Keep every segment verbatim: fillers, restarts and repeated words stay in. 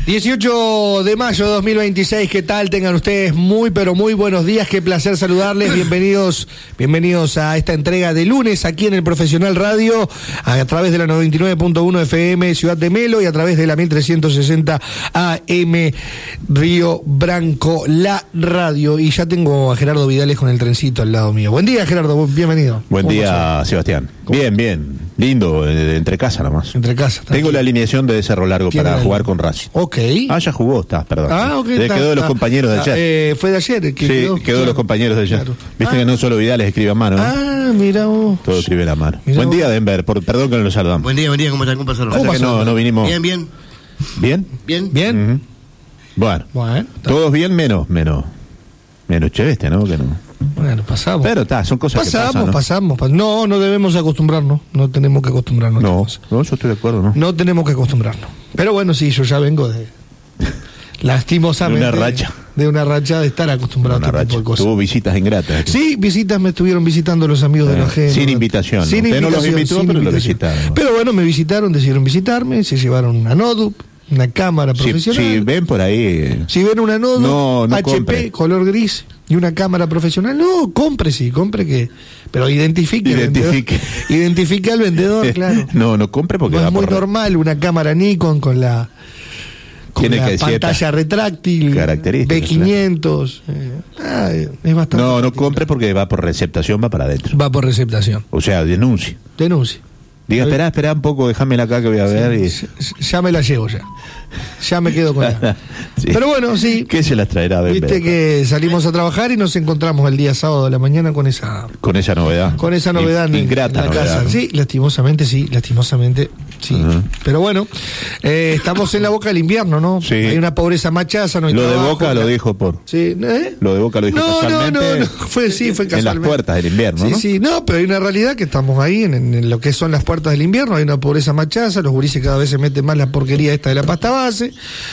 dieciocho de mayo de dos mil veintiséis, ¿qué tal? Tengan ustedes muy, pero muy buenos días, qué placer saludarles, bienvenidos bienvenidos a esta entrega de lunes aquí en el Profesional Radio, a través de la noventa y nueve punto uno F M Ciudad de Melo y a través de la mil trescientos sesenta A M Río Branco, la radio. Y ya tengo a Gerardo Vidales con el trencito al lado mío. Buen día, Gerardo, bienvenido. Buen día, Sebastián. Bien, bien, lindo, eh, entre casa nomás. Entre casa. Tranquilo. Tengo la alineación de Cerro Largo para jugar con Racing. Ok. Ah, ya jugó, está, perdón. Ah, ok. Le está, quedó de los está, compañeros está, de ayer. Eh, fue de ayer. Que sí, quedó, quedó claro, de los compañeros de ayer. Claro. Viste ah. que no solo Vidales escribe a mano, ¿no? Ah, mira vos. Todo escribe a mano. Mirá Buen vos. día, Denver. Por, perdón que no lo saludamos. Buen día, buen día, ¿cómo están? ¿Cómo pasaron? ¿Cómo pasó? Que no, no vinimos. Bien, bien. ¿Bien? Bien. Bien. Uh-huh. Bueno. Bueno. Todos bien, menos, menos. Menos Cheveste, ¿no? Que no. Bueno, pasamos. Pero está, son cosas pasamos, que pasan, ¿no? pasamos, pasamos. No, no debemos acostumbrarnos. No tenemos que acostumbrarnos. No, no, yo estoy de acuerdo, ¿no? No tenemos que acostumbrarnos. Pero bueno, sí, yo ya vengo de... lastimosamente. De una racha. De una racha de estar acostumbrado Una a este tipo racha. de cosas. Tuvo visitas ingratas. Sí, visitas me estuvieron visitando los amigos Eh, de la gente. sin invitación, ¿no? Sin Usted no invitación. los invitó, sin pero lo invitación. visitaron. Pero bueno, me visitaron, decidieron visitarme, se llevaron una Nodup, una cámara Si, profesional. si ven por ahí. eh, Si ven una Nodup, No, no H P, compre. color gris, y una cámara profesional, no, compre, sí, compre que... Pero identifique. Identifique. Al vendedor. Identifique al vendedor, claro. No, no compre porque No va es muy por normal una cámara Nikon con la... Con Tiene la que decir pantalla estas retráctil, características, B quinientos, eh, ah, es bastante... No, no particular. compre porque va por receptación, va para adentro. Va por receptación. O sea, denuncie. Denuncie. Diga, espera, espera un poco, déjamela acá que voy a ver. Sí, ya me la llevo ya. Ya me quedo con ella. Sí. Pero bueno, sí. ¿Qué se las traerá? Ven, Viste ven. que salimos a trabajar y nos encontramos el día sábado de la mañana con esa Con esa novedad. con esa novedad In- en, ingrata en la novedad, casa. ¿no? Sí, lastimosamente sí, lastimosamente sí. Ujú. Pero bueno, eh, estamos en la boca del invierno, ¿no? Sí. Hay una pobreza machaza, no hay Lo de trabajo, Boca lo la- dijo por. Sí, ¿eh? Lo de Boca lo dijo No, no, casualmente. no, no, fue sí, fue En las casualmente. puertas del invierno, Sí, ¿no? sí, no, pero hay una realidad que estamos ahí en, en- en lo que son las puertas del invierno, hay una pobreza machaza, los gurises cada vez se meten más la porquería esta de la pasta base,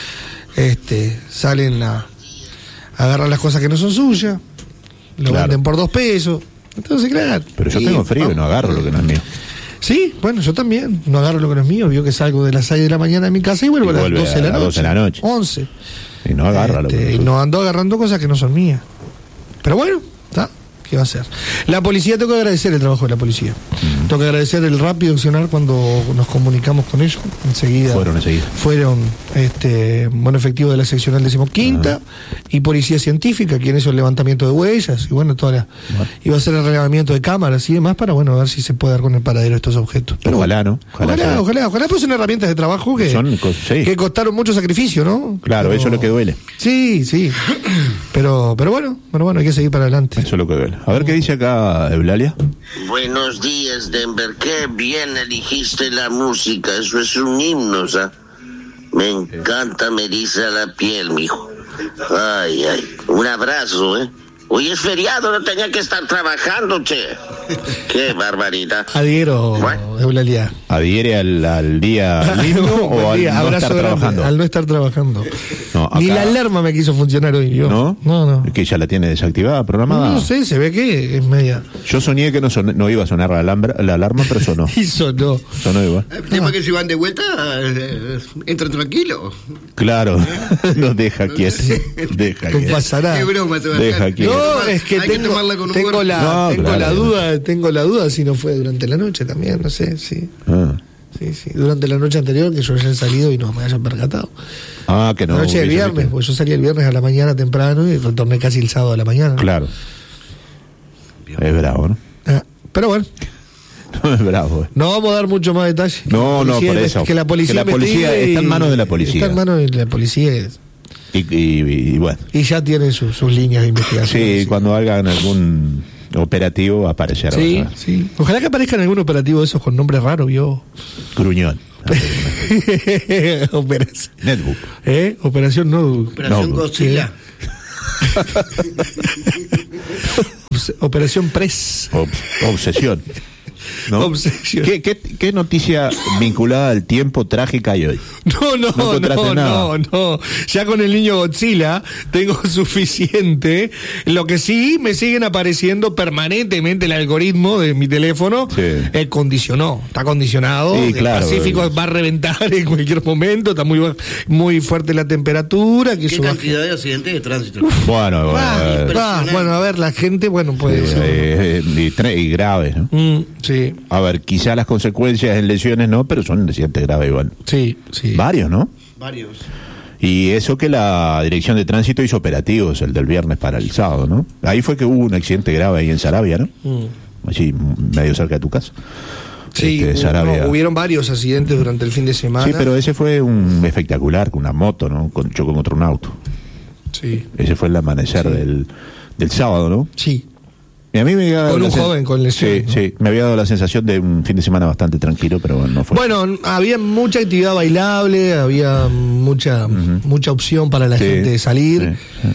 este, salen a, a agarrar las cosas que no son suyas, lo Claro. venden por dos pesos, entonces claro. Pero yo y tengo frío y vamos. no agarro lo que no es mío. Sí, bueno, yo también, no agarro lo que no es mío, vio que salgo de las seis de la mañana de mi casa y vuelvo Y a las vuelve doce de la a las noche. doce de la noche. once. Y no agarra lo que Este, no es y suyo. no ando agarrando cosas que no son mías. Pero bueno, está. ¿Qué va a hacer? La policía, tengo que agradecer el trabajo de la policía. Mm. Tengo que agradecer el rápido accionar cuando nos comunicamos con ellos. Enseguida. Fueron enseguida. Fueron este, bueno, efectivo de la seccional decimoquinta y policía científica, quien hizo el levantamiento de huellas y bueno, toda la, Bueno. iba a hacer el relevamiento de cámaras y demás para bueno, ver si se puede dar con el paradero de estos objetos. Pero Ojalá, ¿no? Ojalá, ojalá, ojalá, ojalá, pues son herramientas de trabajo que, Son cos- sí. que costaron mucho sacrificio, ¿no? Claro, Pero- eso es lo que duele. Sí, sí. Pero, pero bueno, pero bueno, hay que seguir para adelante. Eso es lo que duele. A ver qué dice acá Eulalia. Buenos días, Denver. Qué bien eligiste la música. Eso es un himno, ¿sabes? Me encanta, me eriza la piel, mijo. Ay, ay. Un abrazo, ¿eh? Hoy es feriado, no tenía que estar trabajando, che. Qué barbaridad. Adhiero, Bueno. Eulalia. ¿Adhiere al, al día lindo o Buen al día, no abrazo estar grande, trabajando? al no estar trabajando. No, Ni acá- la alarma me quiso funcionar hoy. Yo. ¿No? No, no. ¿Que ya la tiene desactivada, programada? No sé, se ve que es media. Yo soñé que no, son- no iba a sonar la, alambra- la alarma, pero sonó. Hizo, no. Sonó igual. El tema que si van de vuelta, eh, entran tranquilos. Claro, no deja quieto. Deja No quieto. pasa nada. Qué broma, Sebastián. Deja quieto. No, es que Hay que tengo, tomarla con tengo humor. la, No, tengo claro. la duda, tengo la duda si no fue durante la noche también, no sé, sí. Ah. Sí, sí. Durante la noche anterior que yo haya salido y no me haya percatado. Ah, que no. la noche de hubiese viernes, visto. pues yo salí el viernes a la mañana temprano y retorné casi el sábado a la mañana. ¿no? Claro. Es bravo, ¿no? Ah, pero bueno, No es bravo. eh. no vamos a dar mucho más detalle. Que No, la no, policía por inve- eso. Que la policía, Que la policía investigue está en y- manos de la policía. Está en manos de la policía y, Y, y- y bueno. y ya tiene su- sus líneas de investigación. Sí, cuando hagan algún operativo aparecerá. Sí, vas a ver. sí. Ojalá que aparezca en algún operativo de esos con nombres raros, vio. Gruñón. Operación. Netbook. ¿Eh? Operación Notebook. Operación No, Godzilla. Operación Press. Ob- obsesión. ¿no? Obsesión. ¿Qué, qué, ¿Qué noticia vinculada al tiempo trágica hay hoy? No, no, No encontraste no, nada. no, no. Ya con el niño Godzilla tengo suficiente. Lo que sí me siguen apareciendo permanentemente el algoritmo de mi teléfono. Sí. Eh, condicionó, está condicionado. Sí, el claro. Pacífico va a reventar en cualquier momento. Está muy, muy fuerte la temperatura. Que ¿Qué eso va- cantidad de accidentes de tránsito? Bueno, Ah, eh, ah, impresionante. bueno, a ver, la gente, bueno, puede eh, ser. eh, y, tre- y graves, ¿no? Mm, sí, A ver, quizá las consecuencias en lesiones no, pero son accidentes graves igual. sí, sí. Varios, ¿no? Varios. Y eso que la Dirección de Tránsito hizo operativos el del viernes para el sábado, ¿no? Ahí fue que hubo un accidente grave ahí en Sarabia, ¿no? Mm. Allí, medio cerca de tu casa. Sí, Este, hubo- Sarabia. no, hubieron varios accidentes durante el fin de semana. Sí, pero ese fue un espectacular, con una moto, ¿no? Con, chocó contra un auto. Sí, Ese fue el amanecer Sí. del, del sábado, ¿no? sí. Y a mí me había dado Con la un sen- joven con lesiones, Sí, ¿no? sí. Me había dado la sensación de un fin de semana bastante tranquilo, pero bueno, no fue. Bueno, había mucha actividad bailable, había mucha mucha opción para la Sí, gente de salir. sí,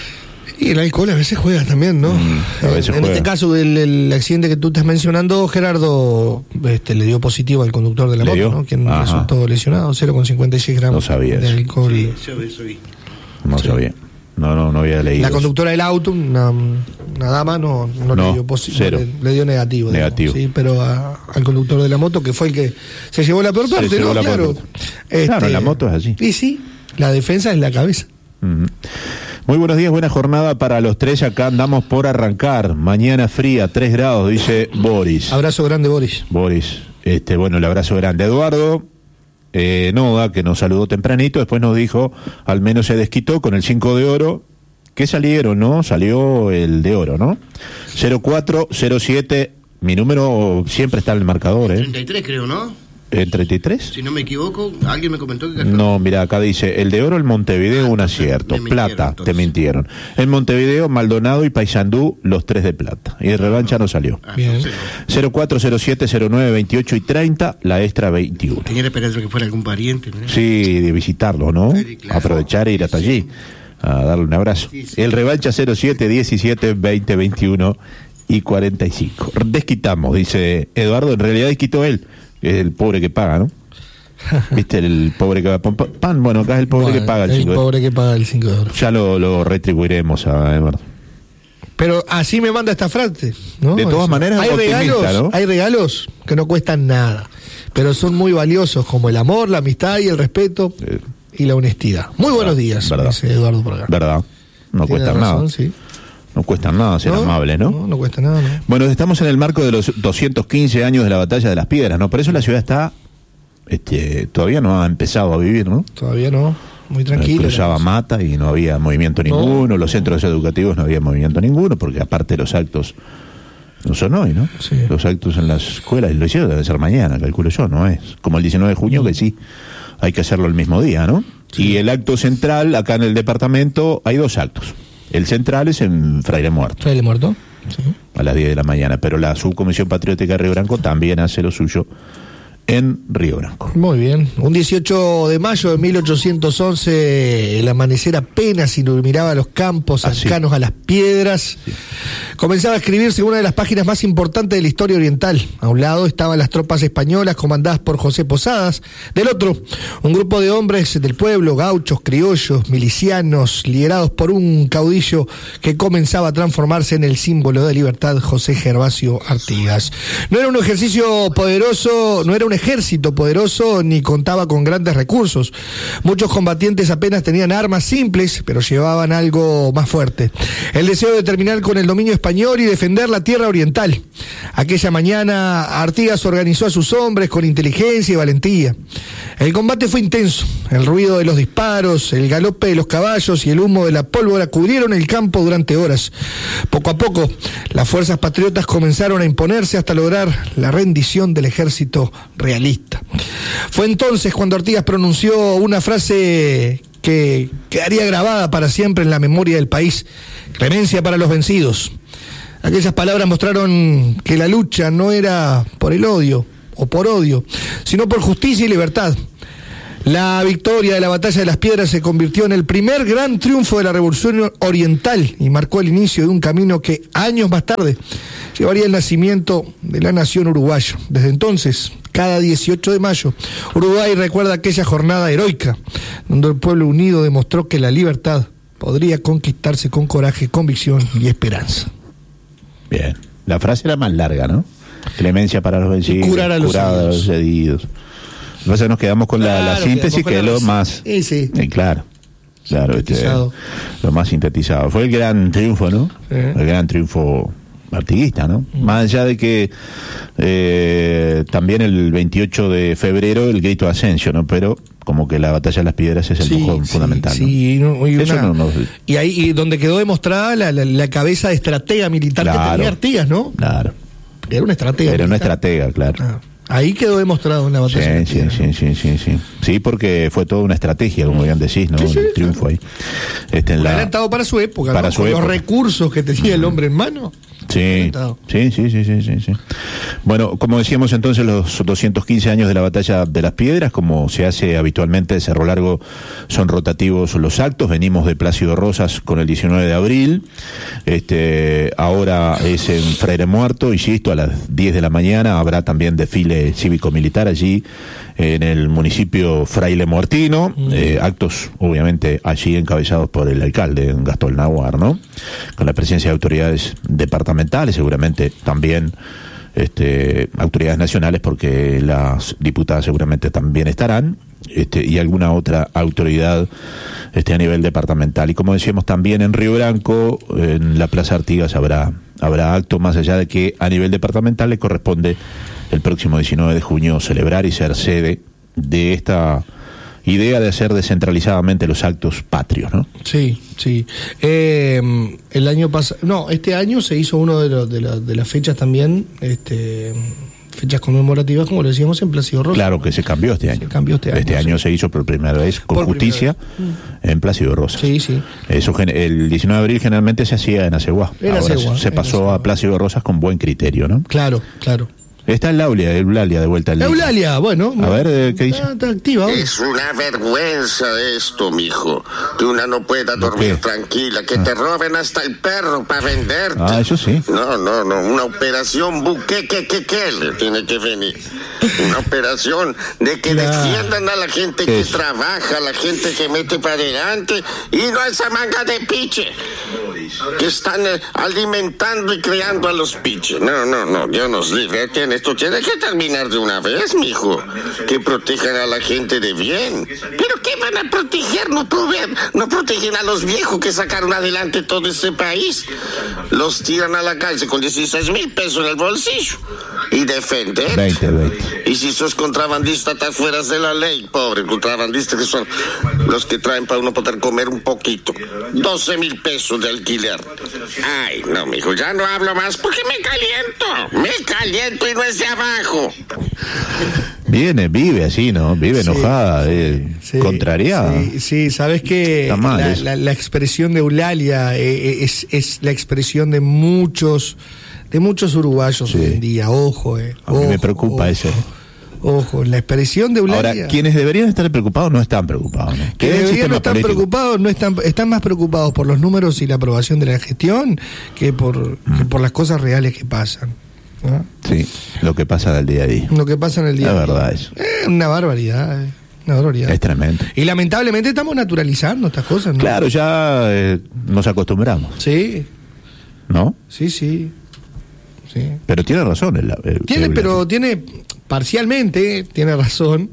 sí. Y el alcohol a veces juega también, ¿no? Mm, a veces en juega. este caso del el accidente que tú estás mencionando, Gerardo este, le dio positivo al conductor de la ¿Le moto, dio? ¿no? Quien Ajá. resultó lesionado, cero coma cincuenta y seis gramos No sabía de eso. alcohol. Sí, yo eso vi. No sabía. No, no, no había leído. La eso. conductora del auto, una, una dama, no, no, No, le dio positivo, cero. le, le dio negativo. digamos, Negativo. sí, pero a- al conductor de la moto, que fue el que se llevó la peor Se parte, llevó ¿no? la peor Claro. parte. Claro, la moto es así. Y sí, la defensa es la cabeza. Ujú. Muy buenos días, buena jornada para los tres. Acá andamos por arrancar. Mañana fría, tres grados, dice Boris. Abrazo grande, Boris. Boris, este, bueno, el abrazo grande. Eduardo eh, Noda, que nos saludó tempranito, después nos dijo, al menos se desquitó con el cinco de oro. ¿Qué salieron, no? Salió el de oro, ¿no? cero cuatro cero siete, mi número siempre está en el marcador, ¿eh? treinta y tres creo, ¿no? ¿En treinta y tres? Si no me equivoco, alguien me comentó que... No, mira, acá dice, el de oro, el Montevideo, Ah, un entonces acierto. me mintieron, Plata, entonces. te mintieron. En Montevideo, Maldonado y Paysandú, los tres de plata. Y de revancha no salió. Ah, Bien. entonces no. cero cuatro cero siete cero nueve veintiocho y treinta, la extra veintiuno. Tenía la esperanza que fuera algún pariente, ¿no? Sí, de visitarlo, ¿no? Sí, claro. Aprovechar e ir hasta Sí, allí a darle un abrazo. Sí, sí. El revancha cero siete diecisiete veinte veintiuno y cuarenta y cinco. Desquitamos, dice Eduardo. En realidad desquitó él, el pobre que paga, ¿no? ¿Viste? El pobre que va pan, pan, bueno, acá es el pobre Bueno, que paga el el cinco de oro. pobre que paga el cinco de oro. Ya lo, lo retribuiremos a Eduardo. Pero así me manda esta frase, ¿no? De todas Eso. maneras, hay optimista, regalos, ¿no? hay regalos que no cuestan nada, pero son muy valiosos, como el amor, la amistad y el respeto Eh, y la honestidad. Muy buenos días, verdad. dice Eduardo por acá. ¿Verdad? No Tiene cuesta razón, nada. sí. No cuesta nada ser amable, ¿no? No, no cuesta nada, ¿no? Bueno, estamos en el marco de los doscientos quince años de la Batalla de las Piedras, ¿no? Por eso la ciudad está, este, todavía no ha empezado a vivir, ¿no? Todavía no, muy tranquilo. Cruzaba Mata y no había movimiento No. ninguno, los centros educativos no había movimiento ninguno, porque aparte los actos no son hoy, ¿no? Sí. Los actos en las escuelas, y lo hicieron, debe ser mañana, calculo yo, no es como el diecinueve de junio, que sí, hay que hacerlo el mismo día, ¿no? Y el acto central, acá en el departamento, hay dos actos. El central es en Fraile Muerto, ¿Fraile muerto? Sí. a las diez de la mañana, pero la Subcomisión Patriótica de Río Branco también hace lo suyo en Río Branco. Muy bien. Un dieciocho de mayo de mil ochocientos once, el amanecer apenas iluminaba los campos Así. cercanos a las piedras. Comenzaba a escribirse una de las páginas más importantes de la historia oriental. A un lado estaban las tropas españolas comandadas por José Posadas. Del otro, un grupo de hombres del pueblo, gauchos, criollos, milicianos, liderados por un caudillo que comenzaba a transformarse en el símbolo de libertad, José Gervasio Artigas. No era un ejercicio poderoso, no era un ejército poderoso ni contaba con grandes recursos. Muchos combatientes apenas tenían armas simples, pero llevaban algo más fuerte: el deseo de terminar con el dominio español y defender la tierra oriental. Aquella mañana Artigas organizó a sus hombres con inteligencia y valentía. El combate fue intenso. El ruido de los disparos, el galope de los caballos y el humo de la pólvora cubrieron el campo durante horas. Poco a poco, las fuerzas patriotas comenzaron a imponerse hasta lograr la rendición del ejército realista. Fue entonces cuando Artigas pronunció una frase que quedaría grabada para siempre en la memoria del país: clemencia para los vencidos. Aquellas palabras mostraron que la lucha no era por el odio o por odio, sino por justicia y libertad. La victoria de la Batalla de las Piedras se convirtió en el primer gran triunfo de la Revolución Oriental y marcó el inicio de un camino que años más tarde llevaría el nacimiento de la nación uruguaya. Desde entonces, cada dieciocho de mayo, Uruguay recuerda aquella jornada heroica donde el pueblo unido demostró que la libertad podría conquistarse con coraje, convicción y esperanza. Bien, la frase era más larga, ¿no? Clemencia para los vencidos, curar a los curada a los heridos. Entonces nos quedamos con la, Claro, la síntesis, quedamos con que la es lo res- más... Sí, sí. Eh, claro, claro, este, Sintetizado. lo más sintetizado. Fue el gran triunfo, ¿no? Sí. El gran triunfo artiguista, ¿no? Mm. Más allá de que eh, también el veintiocho de febrero el grito de Asensio, ¿no? Pero como que la Batalla de las Piedras es el Sí, empujón sí, fundamental, ¿no? sí, y no- y Eso una- no- no- y ahí y donde quedó demostrada la, la, la cabeza de estratega militar que Claro. tenía Artigas, ¿no? Claro. Era una estratega Era una militar. estratega, claro. Ah, ahí quedó demostrado en la batalla. de Sí, las sí, Piedras, sí, ¿no? sí, sí, sí. Sí, porque fue toda una estrategia, como bien decís, ¿no? Sí, sí, el triunfo ahí. Este, en Un la... adelantado para su época, Para ¿no? su Con época. los recursos que tenía el hombre en mano. Sí, Adelantado. sí, sí, sí, sí, sí, sí. Bueno, como decíamos entonces, los doscientos quince años de la Batalla de las Piedras, como se hace habitualmente en Cerro Largo, son rotativos los actos. Venimos de Plácido Rosas con el diecinueve de abril. Este, ahora es en Freire Muerto, insisto, a las diez de la mañana habrá también desfile cívico-militar allí en el municipio Fraile Muertino. Mm. Eh, actos, obviamente, allí encabezados por el alcalde Gastón Nahuar, ¿no? Con la presencia de autoridades departamentales, seguramente también este, autoridades nacionales, porque las diputadas seguramente también estarán, este, y alguna otra autoridad este, a nivel departamental. Y como decíamos, también en Río Branco, en la Plaza Artigas, habrá, habrá acto, más allá de que a nivel departamental le corresponde el próximo diecinueve de junio celebrar y ser sede de esta idea de hacer descentralizadamente los actos patrios, ¿no? Sí, sí. Eh, el año pasado, no, este año se hizo uno de, los de, la, de las fechas también, este, fechas conmemorativas, como lo decíamos, en Plácido Rosas. Claro que se cambió este año. Se cambió este año. Este año sí. se hizo por primera vez con Por justicia en Plácido Rosas. Sí, sí. Eso, el diecinueve de abril generalmente se hacía en Aceguá. En Ahora Aceguá, se en pasó Aceguá. a Plácido Rosas con buen criterio, ¿no? Claro, claro. Está el Aulia, Eulalia de vuelta al link. Eulalia, bueno. A ver, eh, ¿qué dice? Está, está activa. ¿no? Es una vergüenza esto, mijo. Que una no pueda dormir qué? tranquila, que Ah. te roben hasta el perro para venderte. Ah, eso sí. No, no, no. Una operación buque que que que le tiene que venir. Una operación de que Claro. defiendan a la gente que Eso. trabaja, a la gente que mete para adelante y no a esa manga de piche que están eh, alimentando y creando a los piches. No, no, no. Dios nos libre. Tiene- Esto tiene que terminar de una vez, mijo. Que protejan a la gente de bien. ¿Pero qué van a proteger? No, prove- no protegen a los viejos que sacaron adelante todo este país. Los tiran a la calle con dieciséis mil pesos en el bolsillo. Y defender. veinte, veinte. Y si sos contrabandista, estás fuera de la ley, pobre contrabandista, que son los que traen para uno poder comer un poquito. doce mil pesos de alquiler. Ay, no, mijo, ya no hablo más porque me caliento. Me caliento y no es de abajo. Viene, vive así, ¿no? Vive Sí, enojada, eh, Sí, contrariada. Sí, sí, sabes que Está mal la, eso. la- la expresión de Eulalia eh, es, es la expresión de muchos de muchos uruguayos Sí. hoy en día. Ojo, eh. A mí me ojo, preocupa ojo, eso. Ojo, la expresión de Eulalia. Ahora, quienes deberían estar preocupados no están preocupados, ¿no? que es el deberían no sistema están político? preocupados, no están, están más preocupados por los números y la aprobación de la gestión que por, Mm. que por las cosas reales que pasan. ¿no? Sí, lo que pasa del día a día. Lo que pasa en el día. Es a día. verdad eso. Eh, una barbaridad, eh, una barbaridad. Es tremendo. Y lamentablemente estamos naturalizando estas cosas, ¿no? Claro, ya eh, nos acostumbramos, Sí, ¿no? sí, sí. sí. Pero tiene razón. El, el- Tiene, el- pero tiene parcialmente, tiene razón.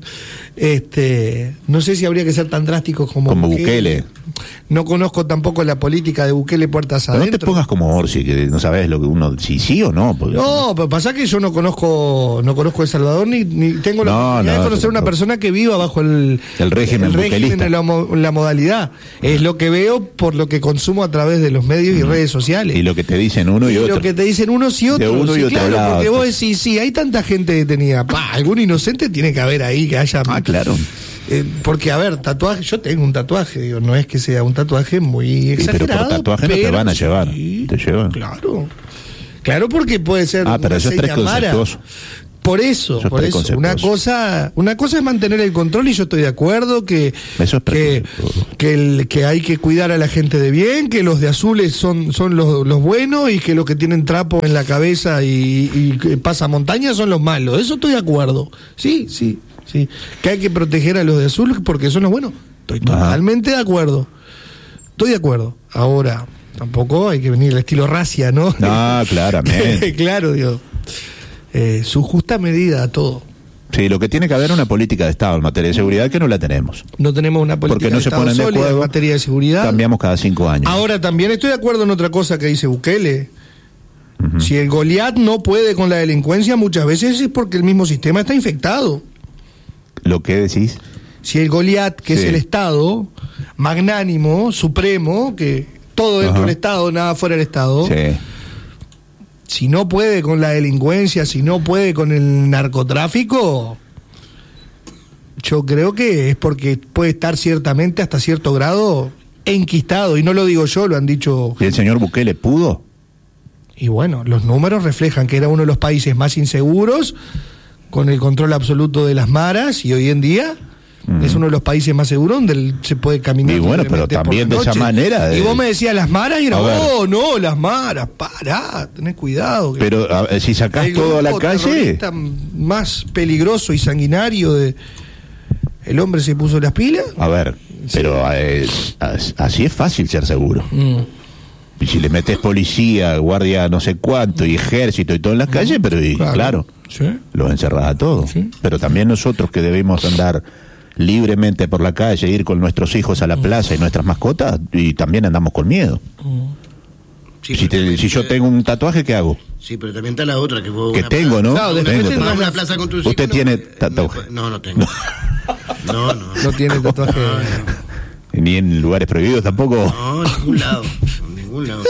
Este, no sé si habría que ser tan drásticos como, Como Bukele. No conozco tampoco la política de Bukele puertas Pero no te adentro. pongas como Orsi, que no sabes lo que uno, si sí o no. Porque, No, pero pasa que yo no conozco, no conozco El Salvador ni, ni tengo la No, oportunidad no, de conocer no. una persona que viva bajo el, El régimen el bukelista. la, mo- la modalidad. Es lo que veo por lo que consumo a través de los medios y redes sociales. Y lo que te dicen uno y, Y otro. lo que te dicen unos y De otros. uno y Sí, otro claro, lado. porque vos decís, sí, hay tanta gente detenida. Pa, algún inocente tiene que haber ahí que haya. Ah, claro. Eh, porque, a ver, tatuaje, yo tengo un tatuaje, digo, no es que sea un tatuaje muy Sí, pero exagerado. por tatuaje no te pero van a llevar, sí, te llevan. Claro. Claro, porque puede ser. Ah, pero una eso es seña mara. preconceptuoso. Por eso, Eso es por eso. Una preconceptuoso. cosa, una cosa es mantener el control y yo estoy de acuerdo que Eso es que, preconceptuoso. que, el- que hay que cuidar a la gente de bien, que los de azules son, son los, los buenos y que los que tienen trapo en la cabeza y, y que pasa montaña son los malos. Eso estoy de acuerdo. Sí, sí, sí. Que hay que proteger a los de azul porque son los buenos. Estoy Ajá. totalmente de acuerdo. Estoy de acuerdo. Ahora, tampoco hay que venir al estilo racia, ¿no? No, claramente. Claro, Dios. Eh, su justa medida a todo. Sí, lo que tiene que haber es una política de Estado en materia de seguridad que no la tenemos. No tenemos una política Porque no de se Estado ponen de sólida acuerdo. en materia de seguridad. Cambiamos cada cinco años. Ahora también estoy de acuerdo en otra cosa que dice Bukele. Ujú. Si el Goliat no puede con la delincuencia, muchas veces es porque el mismo sistema está infectado. ¿Lo que decís? Si el Goliat, que Sí. es el Estado, magnánimo, supremo, que todo dentro Ajá. del Estado, nada fuera del Estado, Sí. si no puede con la delincuencia, si no puede con el narcotráfico, yo creo que es porque puede estar ciertamente hasta cierto grado enquistado, y no lo digo yo, lo han dicho. ¿Y el señor Bukele pudo? Y bueno, los números reflejan que era uno de los países más inseguros, con el control absoluto de las maras, y hoy en día Mm. es uno de los países más seguros donde se puede caminar. Y bueno, pero libremente por también la de esa noche. manera, de- Y vos me decías las maras y era, A ver. oh, no, las maras, pará, tenés cuidado. que- Pero a ver, si sacás el todo a la grupo calle... terrorista más peligroso y sanguinario de el hombre se puso las pilas. A ver, pero eh, as- así es fácil ser seguro. Mm. Y si le metes policía, guardia no sé cuánto, y ejército y todo en las calles, pero y, Claro. claro, Sí. los encerrás a todos. Sí. Pero también nosotros que debemos andar libremente por la calle, ir con nuestros hijos a la plaza y nuestras mascotas, y también andamos con miedo. Sí, Si, pero te- también- si yo tengo un tatuaje, ¿qué hago? Sí, pero también está la otra que vos... Que una tengo, plaza- ¿no? Claro, después Tengo. tendrás Vas a una la- plaza con tus Usted hijos, tiene no, tatuaje. No, no tengo. No, no. No tiene tatuaje. Ni en lugares prohibidos tampoco. No, en ningún lado. En ningún lado.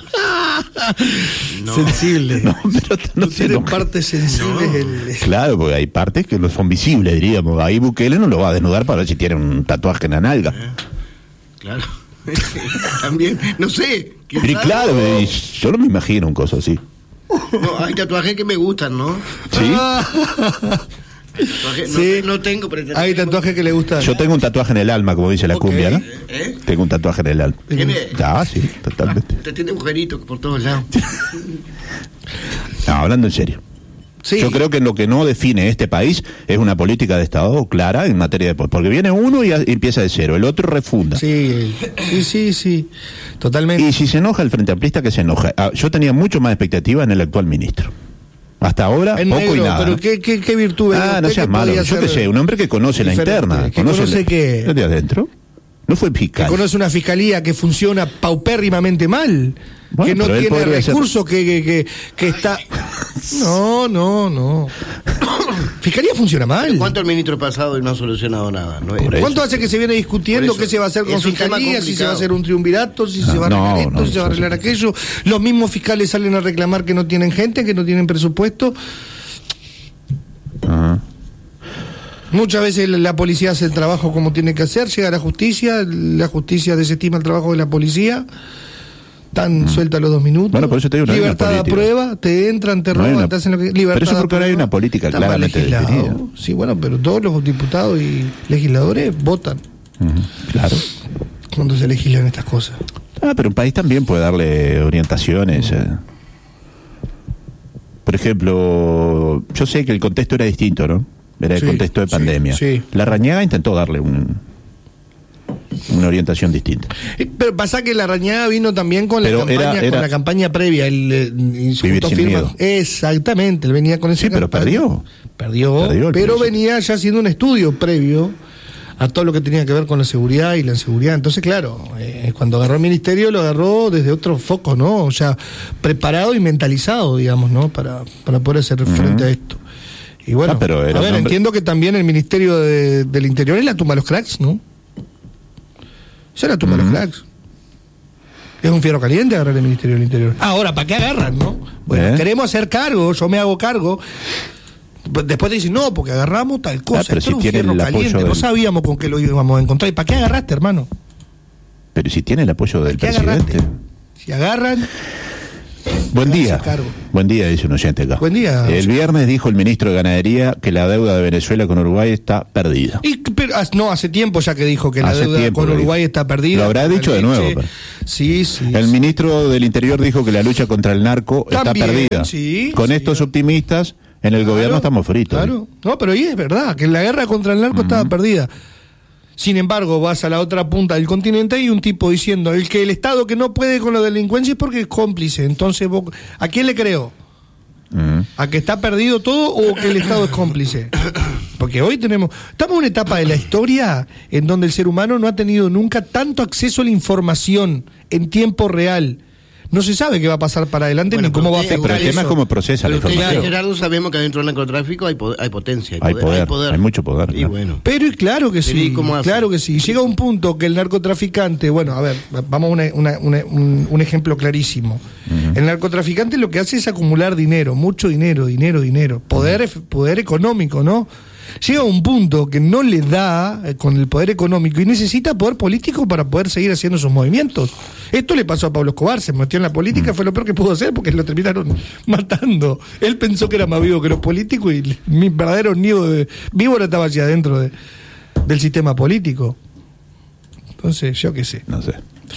No. Sensible. No, pero no, No sé, tiene no. partes sensibles. No. el- Claro, porque hay partes que no son visibles, diríamos. Ahí Bukele no lo va a desnudar para ver si tiene un tatuaje en la nalga. Claro. También, no sé. Pero quizás- claro, y yo no me imagino un coso así. No, hay tatuajes que me gustan, ¿no? ¿Sí? Tatuajes, no, Sí. te- no tengo, pero... Hay tatuajes que le gustan. Yo tengo un tatuaje en el alma, como dice la Ok. cumbia, ¿no? ¿Eh? Tengo un tatuaje en el alma. ¿Tiene? Ah, sí, totalmente. Te tiene agujeritos por todos lados. No, hablando en serio. Sí. Yo creo que lo que no define este país es una política de Estado clara en materia de... Porque viene uno y, a- y empieza de cero, el otro refunda. Sí, sí, sí, sí. Totalmente. Y si se enoja el Frente Amplista, que se enoja. Ah, yo tenía mucho más expectativa en el actual ministro. Hasta ahora, En poco negro, y nada. pero ¿no? ¿qué, qué, qué virtud veía Ah, usted no que seas malo. podía Yo ser qué sé, un hombre que conoce la diferente? interna. Que conoce la- que- ¿No de adentro? No fue que fiscal. conoce una fiscalía que funciona paupérrimamente mal, Bueno, que no pero él tiene podría ser- recursos, que, que, que, que está... No, no, no. Fiscalía funciona mal. ¿Cuánto el ministro pasado y no ha solucionado nada? ¿No? Por eso. ¿Cuánto hace que se viene discutiendo Por eso, qué se va a hacer con es un tema fiscalía, si se va a complicado. hacer un triunvirato, si se No, va a arreglar no, esto, no, si se va a eso arreglar sí. aquello? Los mismos fiscales salen a reclamar que no tienen gente, que no tienen presupuesto. Ajá. Muchas veces la, la policía hace el trabajo como tiene que hacer, llega a la justicia, la justicia desestima el trabajo de la policía, tan suelta los dos minutos. Bueno, por eso te digo, no hay una libertad a política. prueba, te entran, te No hay roban, una- te hacen lo que... Libertad Pero eso a porque ahora hay prueba. una política Está mal claramente legislado. definida. Sí, bueno, pero todos los diputados y legisladores votan Ujú, claro. cuando se legislan estas cosas. Ah, pero un país también puede darle orientaciones. eh. Por ejemplo, yo sé que el contexto era distinto, ¿no? Era el Sí, contexto de sí, pandemia. sí. La Rañaga intentó darle un, una orientación distinta. Eh, Pero pasa que la rañada vino también con la, Pero campaña, era- era- con la campaña previa. El, eh, y Vivir junto sin firma- miedo. Exactamente, él venía con ese. Sí, pero perdió. Perdió, Perdió el pero precio. venía ya haciendo un estudio previo a todo lo que tenía que ver con la seguridad y la inseguridad. Entonces, claro, eh, cuando agarró el ministerio lo agarró desde otro foco, ¿no? O sea, preparado y mentalizado, digamos, ¿no? Para, para poder hacer frente a esto. Y bueno, Ah, pero era a un ver, hombre- entiendo que también el Ministerio de- del Interior es la tumba de los cracks, ¿no? Esa es la tumba de los cracks. Es un fierro caliente agarrar el Ministerio del Interior. Ahora, ¿para qué agarran, no? Bueno, ¿Eh? queremos hacer cargo, yo me hago cargo. Después te dicen, no, porque agarramos tal cosa. Ah, pero Esto si era un tienen fierro el apoyo caliente, no del- sabíamos con qué lo íbamos a encontrar. ¿Y para qué agarraste, hermano? Pero si tiene el apoyo del ¿Qué presidente. agarraste? Si agarran, Buen día. Hace cargo. Buen día, dice un oyente acá. Buen día. El viernes dijo el ministro de Ganadería que la deuda de Venezuela con Uruguay está perdida. Y, pero, no, hace tiempo ya que dijo que la Hace deuda tiempo con lo Uruguay dijo. está perdida. Lo habrá dicho de nuevo. Pero. Sí, sí. El sí. ministro del Interior dijo que la lucha contra el narco También, está perdida. sí, con sí. estos optimistas, en el Claro, gobierno estamos fritos. Claro. No, pero ahí es verdad, que la guerra contra el narco uh-huh. estaba perdida. Sin embargo, vas a la otra punta del continente y hay un tipo diciendo el que el Estado que no puede con la delincuencia es porque es cómplice. Entonces, vos, ¿a quién le creo? Uh-huh. ¿A que está perdido todo o que el Estado es cómplice? Porque hoy tenemos... Estamos en una etapa de la historia en donde el ser humano no ha tenido nunca tanto acceso a la información en tiempo real. No se sabe qué va a pasar para adelante bueno, ni cómo va a afectar pero el tema eso. es cómo procesa pero la información. Usted, Gerardo, sabemos que adentro del narcotráfico hay, po- hay potencia, hay, Hay poder, poder, hay poder. hay mucho poder. Y Claro. bueno. Pero y claro que sí, claro que sí. Llega un punto que el narcotraficante, bueno, a ver, vamos a una, una, una, un, un ejemplo clarísimo. Uh-huh. El narcotraficante lo que hace es acumular dinero, mucho dinero, dinero, dinero, poder, uh-huh. poder económico, ¿no? Llega a un punto que no le da eh, con el poder económico y necesita poder político para poder seguir haciendo sus movimientos. Esto le pasó a Pablo Escobar, se metió en la política, mm. fue lo peor que pudo hacer porque lo terminaron matando. Él pensó que era más vivo que los políticos y mi verdadero nido de víbora estaba allá adentro de, del sistema político. Entonces, yo qué sé. No sé.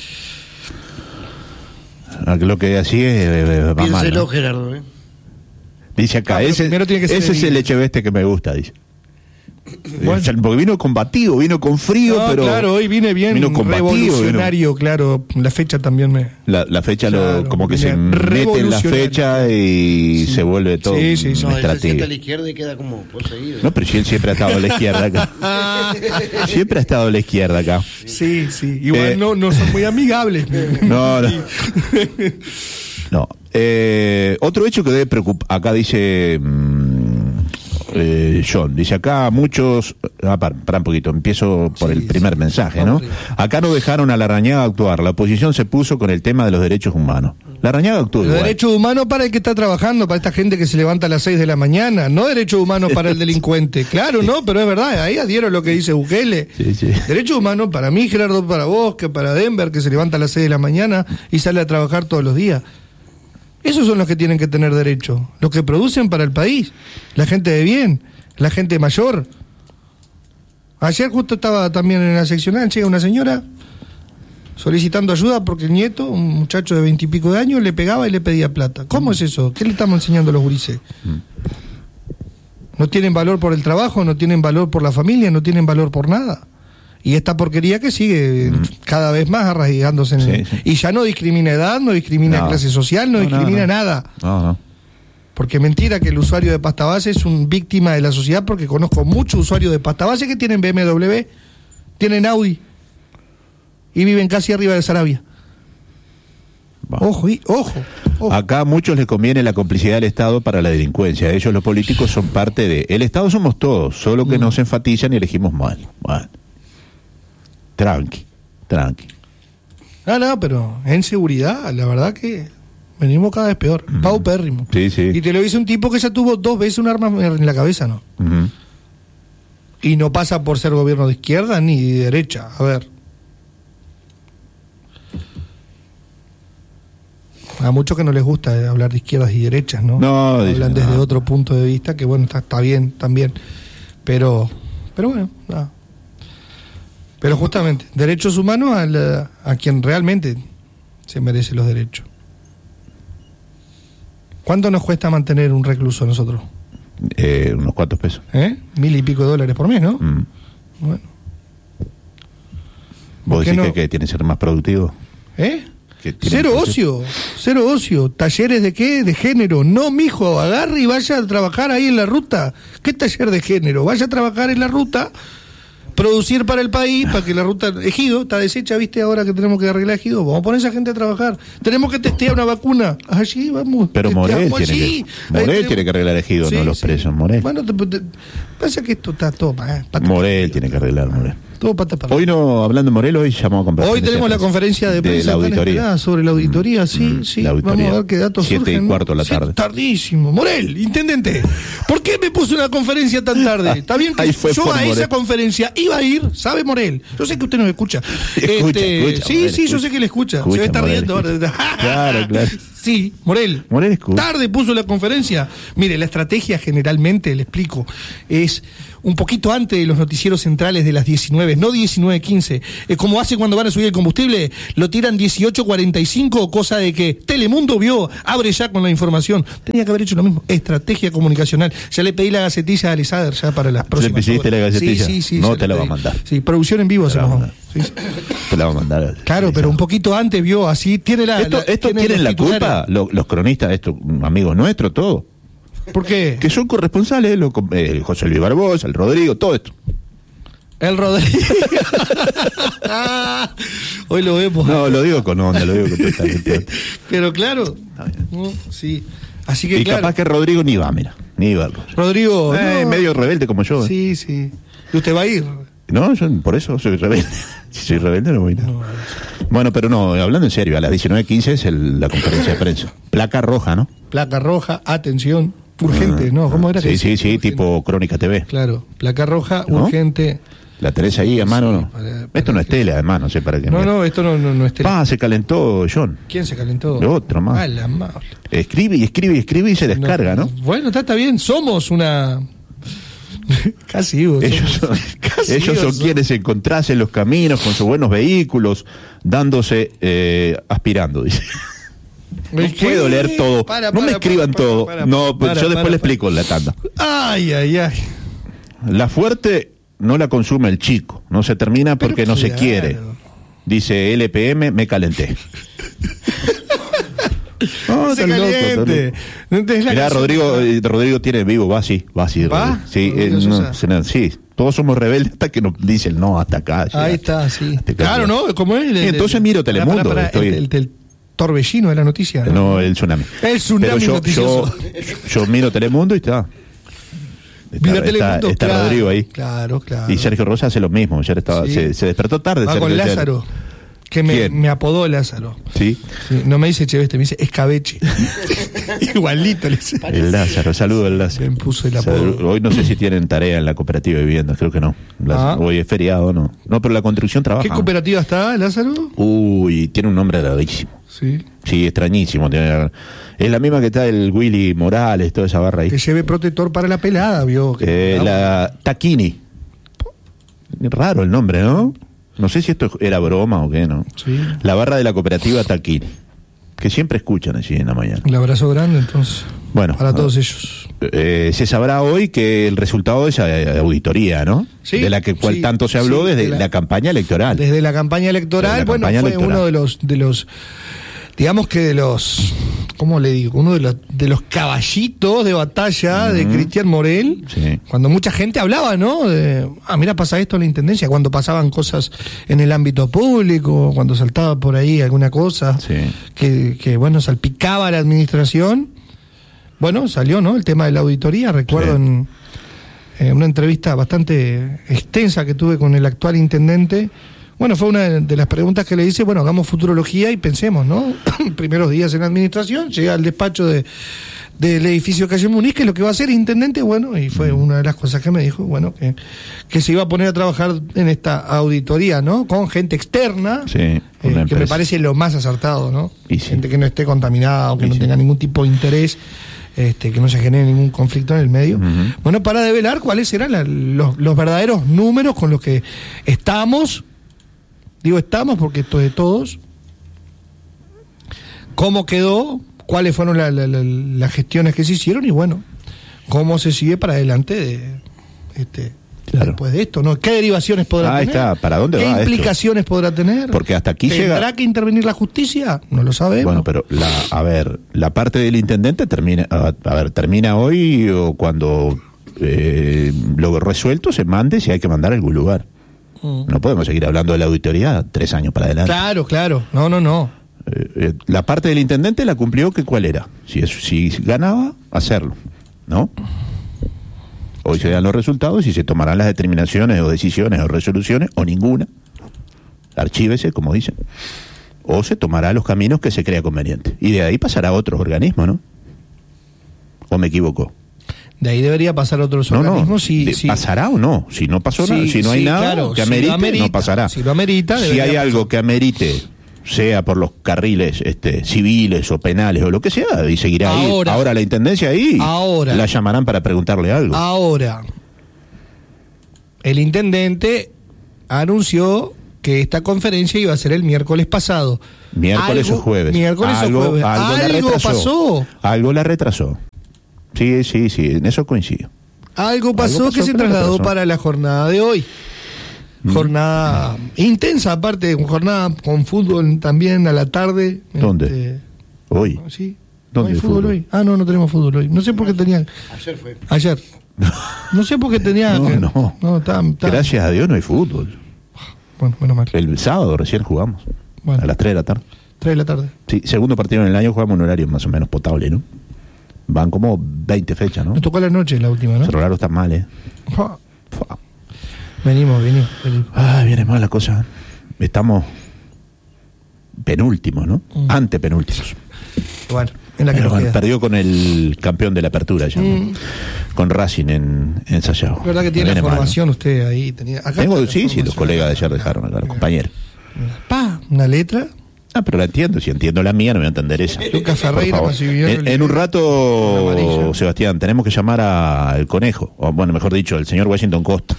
Lo que así es... Eh, Piénselo, ¿no? Gerardo, ¿eh? Dice acá, ah, ese, tiene que ese es el Echeveste que me gusta, dice. Bueno. Porque vino combatido, vino con frío, no, pero... claro, hoy vine bien vino revolucionario, vino... claro, la fecha también me... La, la fecha claro, lo, como que se mete en la fecha y sí. se vuelve todo sí, sí, sí. No, él se sienta a la izquierda y queda como poseído. No, pero si él siempre ha estado a la izquierda acá. Siempre ha estado a la izquierda acá. Sí, sí, igual eh... no, no son muy amigables. No, no. No. Eh, otro hecho que debe preocupar, acá dice... Mmm, Eh, John, dice acá muchos, ah, para, para un poquito, empiezo por sí, el primer sí, mensaje, ¿no? Acá no dejaron a Larrañaga actuar, la oposición se puso con el tema de los derechos humanos. Larrañaga actuó Los derechos humanos para el que está trabajando, para esta gente que se levanta a las seis de la mañana, no derechos humanos para el delincuente, claro, no, pero es verdad, ahí adhiero lo que dice Bukele. Sí, sí. Derechos humanos para mí, Gerardo, para vos, que para Denver, que se levanta a las seis de la mañana y sale a trabajar todos los días. Esos son los que tienen que tener derecho, los que producen para el país, la gente de bien, la gente mayor. Ayer justo estaba también en la seccional, llega una señora solicitando ayuda porque el nieto, un muchacho de veintipico de años, le pegaba y le pedía plata. ¿Cómo es eso? ¿Qué le estamos enseñando a los gurises? No tienen valor por el trabajo, no tienen valor por la familia, no tienen valor por nada. Y esta porquería que sigue mm. cada vez más arraigándose en sí, el... sí. Y ya no discrimina edad, no discrimina no. clase social, no, no discrimina no, no. nada. No, no. Porque mentira que el usuario de pasta base es un víctima de la sociedad, porque conozco muchos usuarios de pasta base que tienen B M W, tienen Audi y viven casi arriba de Sarabia. Va. Ojo, y, ojo, ojo. Acá a muchos les conviene la complicidad del Estado para la delincuencia. Ellos, los políticos, son parte de... El Estado somos todos, solo que mm. nos enfatizan y elegimos mal. Bueno. Tranqui, tranqui. No, no, pero en seguridad, la verdad que venimos cada vez peor. Mm. Paupérrimo. Sí, sí. Y te lo dice un tipo que ya tuvo dos veces un arma en la cabeza, ¿no? Uh-huh. Y no pasa por ser gobierno de izquierda ni de derecha. A ver. A muchos que no les gusta hablar de izquierdas y derechas, ¿no? No, hablan dice, desde no. otro punto de vista, que bueno, está, está bien también. Pero, pero bueno, nada. Pero justamente, derechos humanos a, la, a quien realmente se merece los derechos. ¿Cuánto nos cuesta mantener un recluso a nosotros? Eh, unos cuantos pesos. ¿Eh? Mil y pico de dólares por mes, ¿no? Mm. Bueno. ¿Vos decís no? que, que tiene que ser más productivo? ¿Eh? Cero ocio, cero ocio. ¿Talleres de qué? De género. No, mijo, agarre y vaya a trabajar ahí en la ruta. ¿Qué taller de género? Vaya a trabajar en la ruta... producir para el país, para que la ruta Ejido está deshecha, viste, ahora que tenemos que arreglar Ejido, vamos a poner a esa gente a trabajar, tenemos que testear una vacuna, allí vamos. Pero Morel tiene allí. que, Morel tenemos... tiene que arreglar Ejido, sí, no los sí. presos, Morel. Bueno, te, te, pasa que esto está todo, eh, Morel tiene que arreglar, Morel. Todo pata para Hoy no, hablando de Morel, hoy llamamos a conversar. Hoy tenemos la conferencia de prensa de la auditoría. sobre la auditoría, sí, Mm, sí. la auditoría. Vamos a ver qué datos Siete surgen. y cuarto de la Sí, tarde. tardísimo. Morel, intendente, ¿por qué me puso una conferencia tan tarde? Está bien que Ahí fue yo por a Morel. esa conferencia iba a ir, ¿sabe Morel? Yo sé que usted nos escucha. Escucha, Este, escucha, sí, Morel, sí, yo escucha. sé que le escucha. Escucha, Se me está Morel, riendo escucha. ahora. Claro, claro. Sí, Morel. Morel escucha. Tarde puso la conferencia. Mire, la estrategia generalmente, le explico, es un poquito antes de los noticieros centrales de las diecinueve, no diecinueve quince. Eh, como hace cuando van a subir el combustible, lo tiran dieciocho cuarenta y cinco, cosa de que Telemundo vio, abre ya con la información. Tenía que haber hecho lo mismo. Estrategia comunicacional. Ya le pedí la gacetilla a Alisader ya para las próximas. ¿Le pediste horas. la gacetilla? Sí, sí, sí. No se te la pedí. va a mandar. Sí, producción en vivo Te la hacemos. va a Sí, sí. Te la va a mandar. Claro, pero un poquito antes vio, así tiene la. Esto, la- esto tiene tienen los la culpa, titulares. lo- los cronistas, estos amigos nuestros, todo. ¿Por qué? Que son corresponsales, lo- eh, el José Luis Barbosa, el Rodrigo, todo esto. El Rodrigo. Hoy lo vemos. No, lo digo con onda, lo digo con totalmente. Pero claro. bien. No, sí. Así que Y claro. capaz que Rodrigo ni va, mira, ni va. Rodrigo. Eh, no. medio rebelde como yo. eh. Sí, sí. ¿Y usted va a ir? No, yo por eso soy rebelde. Si soy rebelde no voy a ir. Bueno, pero no, hablando en serio, a las diecinueve quince es el- la conferencia de prensa. Placa roja, ¿no? Placa roja, atención. Urgente, ¿no? ¿Cómo era? Sí, que sí, decía? sí, Urgente. tipo Crónica T V. Claro. Placa roja, ¿No? urgente. La tenés ahí a mano, ¿no? para- para Esto no es que- tele, además, no sé para qué. No, mierda. no, esto no, no, no es tele. Ah, se calentó John. ¿Quién se calentó? De otro más. Ah, la ma- Escribe y escribe y escribe y se descarga, ¿no? Bueno, está, está bien. Somos una. Casi digo. Ellos somos- son, casi ellos digo, son somos- quienes encontrarse en los caminos con sus buenos vehículos, dándose, eh, aspirando, dice. No ¿El qué? puedo leer todo. Para, no para, me escriban para, todo. para, no, pues para, yo después para, le explico en la tanda. Ay, ay, ay. La fuerte no la consume el chico. No se termina Pero porque no se claro. quiere. Dice L P M, me calenté. No, Se tan loco, tan caliente. loco. Es la Mirá, canción- Rodrigo, eh, Rodrigo tiene vivo, va así, va así. ¿Va? Rodrigo. Sí, Rodrigo eh, no, Sosa. se na- sí, todos somos rebeldes hasta que nos dicen no, hasta acá. Ahí llegaste. está, sí. Hasta acá Claro, llegaste. ¿no? ¿Cómo es? El- Y entonces el- miro pará, Telemundo, pará, pará, estoy- el, el- el torbellino de la noticia. No, el tsunami. El tsunami Pero yo, yo, noticioso. yo miro Telemundo y está. Está, Mira está- Telemundo, está claro, Rodrigo ahí. Claro, claro. Y Sergio Rosa hace lo mismo. Ayer estaba, Sí. se, se despertó tarde. Va Sergio con ayer. Lázaro, que me, ¿Quién? me apodó Lázaro. Sí. Sí, no me dice Cheveste, me dice Escabeche. Igualito le dice. El Lázaro, saludo al Lázaro. Me puso el Saludo. apodo. Hoy no sé si tienen tarea en la cooperativa de viviendas, creo que no. Las- Ah. Hoy es feriado, no. No, pero la construcción trabaja. ¿Qué cooperativa está, Lázaro? Uy, tiene un nombre rarísimo. Sí. Sí, extrañísimo. tiene- Es la misma que está el Willy Morales, toda esa barra ahí. Que lleve protector para la pelada, vio. Que- Eh, la Taquini. Raro el nombre, ¿no? No sé si esto era broma o qué, ¿no? Sí. La barra de la cooperativa Taquini. Que siempre escuchan allí en la mañana. Un abrazo grande, entonces. Bueno. Para ah, todos ellos. eh, se sabrá hoy que el resultado de esa eh, auditoría, ¿no? Sí, de la que cual sí, tanto se habló sí, desde de la, la- campaña electoral. Desde la campaña electoral, Desde la bueno, campaña fue electoral. uno de los, de los, digamos que de los, ¿cómo le digo? Uno de los, de los caballitos de batalla de Cristian Morel, Sí. cuando mucha gente hablaba, ¿no? De, ah, mira, pasa esto en la Intendencia, cuando pasaban cosas en el ámbito público, cuando saltaba por ahí alguna cosa Sí. que, que, bueno, salpicaba a la administración. Bueno, salió, ¿no? El tema de la auditoría, recuerdo Sí. en eh, una entrevista bastante extensa que tuve con el actual intendente. Bueno, fue una de las preguntas que le hice, bueno, hagamos futurología y pensemos, ¿no? Primeros días en la administración, llega al despacho de del edificio Calle Muniz, que es lo que va a hacer intendente, bueno, y fue una de las cosas que me dijo, bueno, que, que se iba a poner a trabajar en esta auditoría, ¿no? Con gente externa, Sí, eh, una que me empresa. parece lo más acertado, ¿no? Y sí. Gente que no esté contaminada o que Y no sí. tenga ningún tipo de interés, este, que no se genere ningún conflicto en el medio. Ujú. Bueno, para develar cuáles eran la- los, los verdaderos números con los que estamos, digo estamos porque esto es de todos, cómo quedó, cuáles fueron la- la- la- las gestiones que se hicieron y bueno, cómo se sigue para adelante de, este, Claro. después de esto, ¿no? ¿Qué derivaciones podrá Ahí tener? está, ¿para dónde ¿Qué va esto? implicaciones podrá tener? Porque hasta aquí ¿Tendrá llega- que intervenir la justicia? No lo sabemos. Bueno, pero la, a ver, la parte del intendente termina, a, a ver, termina hoy o cuando eh, lo resuelto se mande si hay que mandar a algún lugar. Mm. No podemos seguir hablando de la auditoría tres años para adelante. Claro, claro. No, no, no. Eh, eh, la parte del intendente la cumplió que cuál era. Si, es, si ganaba, hacerlo, ¿no? Hoy se dan los resultados y se tomarán las determinaciones o decisiones o resoluciones, o ninguna. Archívese, como dicen. O se tomará los caminos que se crea conveniente. Y de ahí pasará a otros organismos, ¿no? ¿O me equivoco? De ahí debería pasar a otros no, organismos. No, si, de, si... ¿Pasará o no? Si no pasó sí, nada, si no sí, hay nada claro, que amerite, si amerita, no pasará. Si lo amerita, si hay pasar. algo que amerite, sea por los carriles este, civiles o penales o lo que sea, y seguirá ahora, ahí. Ahora la intendencia ahí ahora, la llamarán para preguntarle algo. Ahora, el intendente anunció que esta conferencia iba a ser el miércoles pasado. Miércoles algo, o jueves. Miércoles algo, o jueves. Algo, ¿Algo la retrasó. pasó? Algo la retrasó. Sí, sí, sí, en eso coincido. Algo pasó, Algo pasó que se que trasladó retrasó. para la jornada de hoy. Mm. Jornada intensa, aparte, jornada con fútbol también a la tarde. ¿Dónde? Este, Hoy. ¿Sí? ¿Dónde ¿No hay fútbol, fútbol hoy? Ah, no, no tenemos fútbol hoy. No sé por qué tenía... Ayer fue. Ayer. No sé por qué tenía... No, que... no. no está, está... Gracias a Dios no hay fútbol. Bueno, menos mal. El sábado recién jugamos. Bueno. A las tres de la tarde. tres de la tarde. Sí, segundo partido en el año, jugamos un horario más o menos potable, ¿no? Van como veinte fechas, ¿no? Nos tocó a la noche la última, ¿no? Cerro Largo está mal, ¿eh? Fua. Fua. Venimos, venimos, venimos. Ah, viene mal la cosa. Estamos penúltimos, ¿no? Mm. Antepenúltimos. Bueno, en la que Pero nos bueno, queda. perdió con el campeón de la apertura ya, ¿no? Mm. Con Racing en, en Sayago. Es verdad que tiene Viene la mal, ¿no? formación usted ahí. Tenía... Acá Tengo, está la sí, sí, los formación. colegas de ayer dejaron acá, los compañeros. Pa, una letra. Ah, pero la entiendo, si entiendo la mía no voy a entender esa. Lucas Por Ferreira, favor. Massimiliano En, en un Oliveira. rato, Amarillo. Sebastián, tenemos que llamar al conejo, o bueno, mejor dicho, el señor Washington Costa.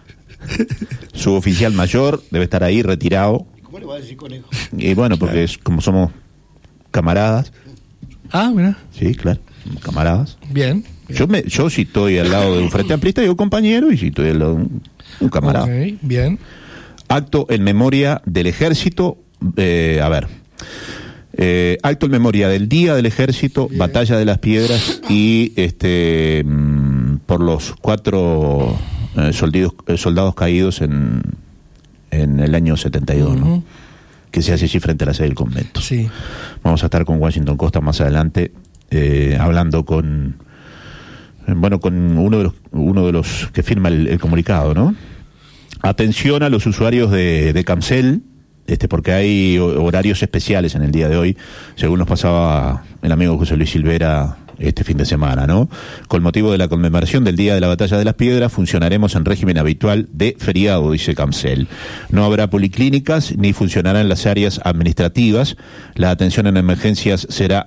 Su oficial mayor debe estar ahí retirado. ¿Cómo le va a decir conejo? Y bueno, porque es como somos camaradas. Ah, mira. Sí, claro, camaradas. Bien. Yo me, yo si estoy al lado de un frente amplista digo compañero, y si estoy al lado de un, un camarada. Ok, bien. Acto en memoria del ejército, eh, a ver, eh, acto en memoria del Día del Ejército, Bien. Batalla de las Piedras y este mm, por los cuatro eh, soldados, eh, soldados caídos en, en el año setenta y dos, ¿no? Ujú. Que se hace allí frente a la sede del convento. Sí. Vamos a estar con Washington Costa más adelante, eh, hablando con, eh, bueno, con uno de los, uno de los que firma el, el comunicado, ¿no? Atención a los usuarios de, de Camcel, este, porque hay horarios especiales en el día de hoy, según nos pasaba el amigo José Luis Silvera este fin de semana, ¿no? Con motivo de la conmemoración del Día de la Batalla de las Piedras, funcionaremos en régimen habitual de feriado, dice Camcel. No habrá policlínicas ni funcionarán las áreas administrativas. La atención en emergencias será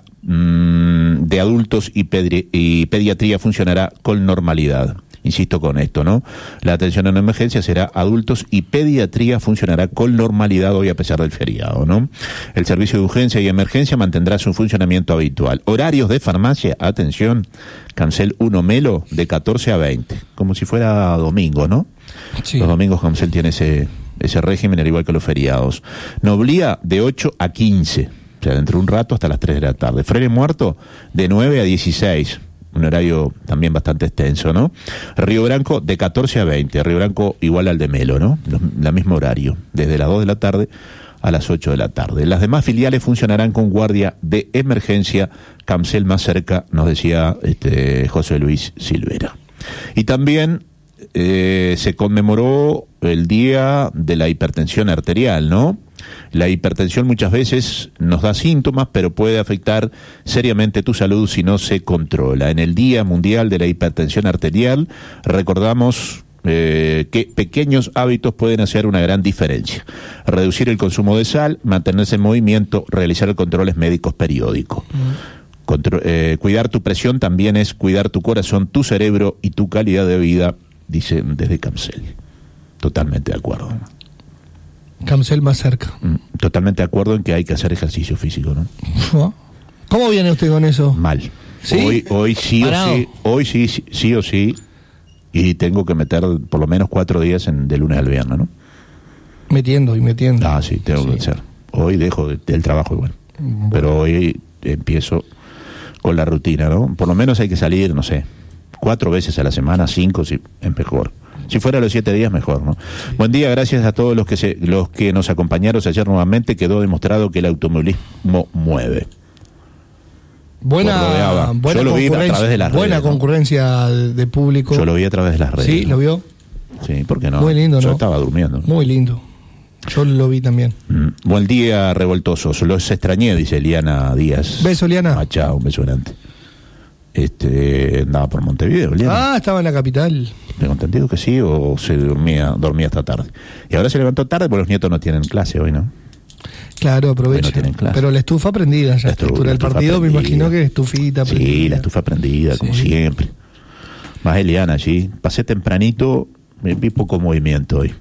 mmm, de adultos y, pedri- y pediatría funcionará con normalidad. Insisto con esto, ¿no? La atención en emergencia será adultos y pediatría funcionará con normalidad hoy a pesar del feriado, ¿no? El servicio de urgencia y emergencia mantendrá su funcionamiento habitual. Horarios de farmacia, atención, Camcel uno Melo de catorce a veinte, como si fuera domingo, ¿no? Sí. Los domingos Camcel tiene ese, ese régimen, al igual que los feriados. Noblía de ocho a quince, o sea, dentro de un rato hasta las tres de la tarde. Frene Muerto de nueve a dieciséis. Un horario también bastante extenso, ¿no? Río Branco de catorce a veinte, Río Branco igual al de Melo, ¿no? Los, la mismo horario, desde las dos de la tarde a las ocho de la tarde. Las demás filiales funcionarán con guardia de emergencia, Camcel más cerca, nos decía este José Luis Silvera. Y también eh, se conmemoró el Día de la Hipertensión Arterial, ¿no? La hipertensión muchas veces nos da síntomas, pero puede afectar seriamente tu salud si no se controla. En el Día Mundial de la Hipertensión Arterial recordamos eh, que pequeños hábitos pueden hacer una gran diferencia. Reducir el consumo de sal, mantenerse en movimiento, realizar controles médicos periódicos. Mm. Contro- eh, cuidar tu presión también es cuidar tu corazón, tu cerebro y tu calidad de vida, dicen desde Camcel. Totalmente de acuerdo. Camcel más cerca. Mm, Totalmente de acuerdo en que hay que hacer ejercicio físico, ¿no? ¿Cómo viene usted con eso? Mal. ¿Sí? Hoy, hoy sí Parado. o sí, hoy sí, sí, sí o sí, y tengo que meter por lo menos cuatro días en, de lunes al viernes, ¿no? Metiendo y metiendo. Ah, sí, tengo Sí. que hacer. Hoy dejo de- del trabajo igual, Bueno. pero hoy empiezo con la rutina, ¿no? Por lo menos hay que salir, no sé, cuatro veces a la semana, cinco, si es mejor. Si fuera los siete días, mejor, ¿no? Sí. Buen día, gracias a todos los que se, los que nos acompañaron ayer nuevamente. Quedó demostrado que el automovilismo mueve. Buena, Pues rodeaba. buena Yo lo vi a concurrencia, través de las buena redes, ¿no? concurrencia de, de público. Yo lo vi a través de las redes. Sí, ¿no? ¿lo vio? Sí, ¿por qué no? Muy lindo, Yo ¿no? estaba durmiendo. ¿no? Muy lindo. Yo lo vi también. Mm. Buen día, revoltosos. Los extrañé, dice Eliana Díaz. Beso, Eliana. Ah, chao, un beso grande. Este, andaba por Montevideo, Eliana. Ah, estaba en la capital. Tengo entendido que sí, o se dormía, dormía hasta tarde. Y ahora se levantó tarde porque los nietos no tienen clase hoy, ¿no? Claro, aprovecha. Hoy no tienen clase. Pero la estufa prendida ya. La A esta estu- altura la del estufa partido me prendida. imagino que estufita prendida. Sí, la estufa prendida, como Sí. siempre. Más Eliana allí. Pasé tempranito, me vi poco movimiento hoy.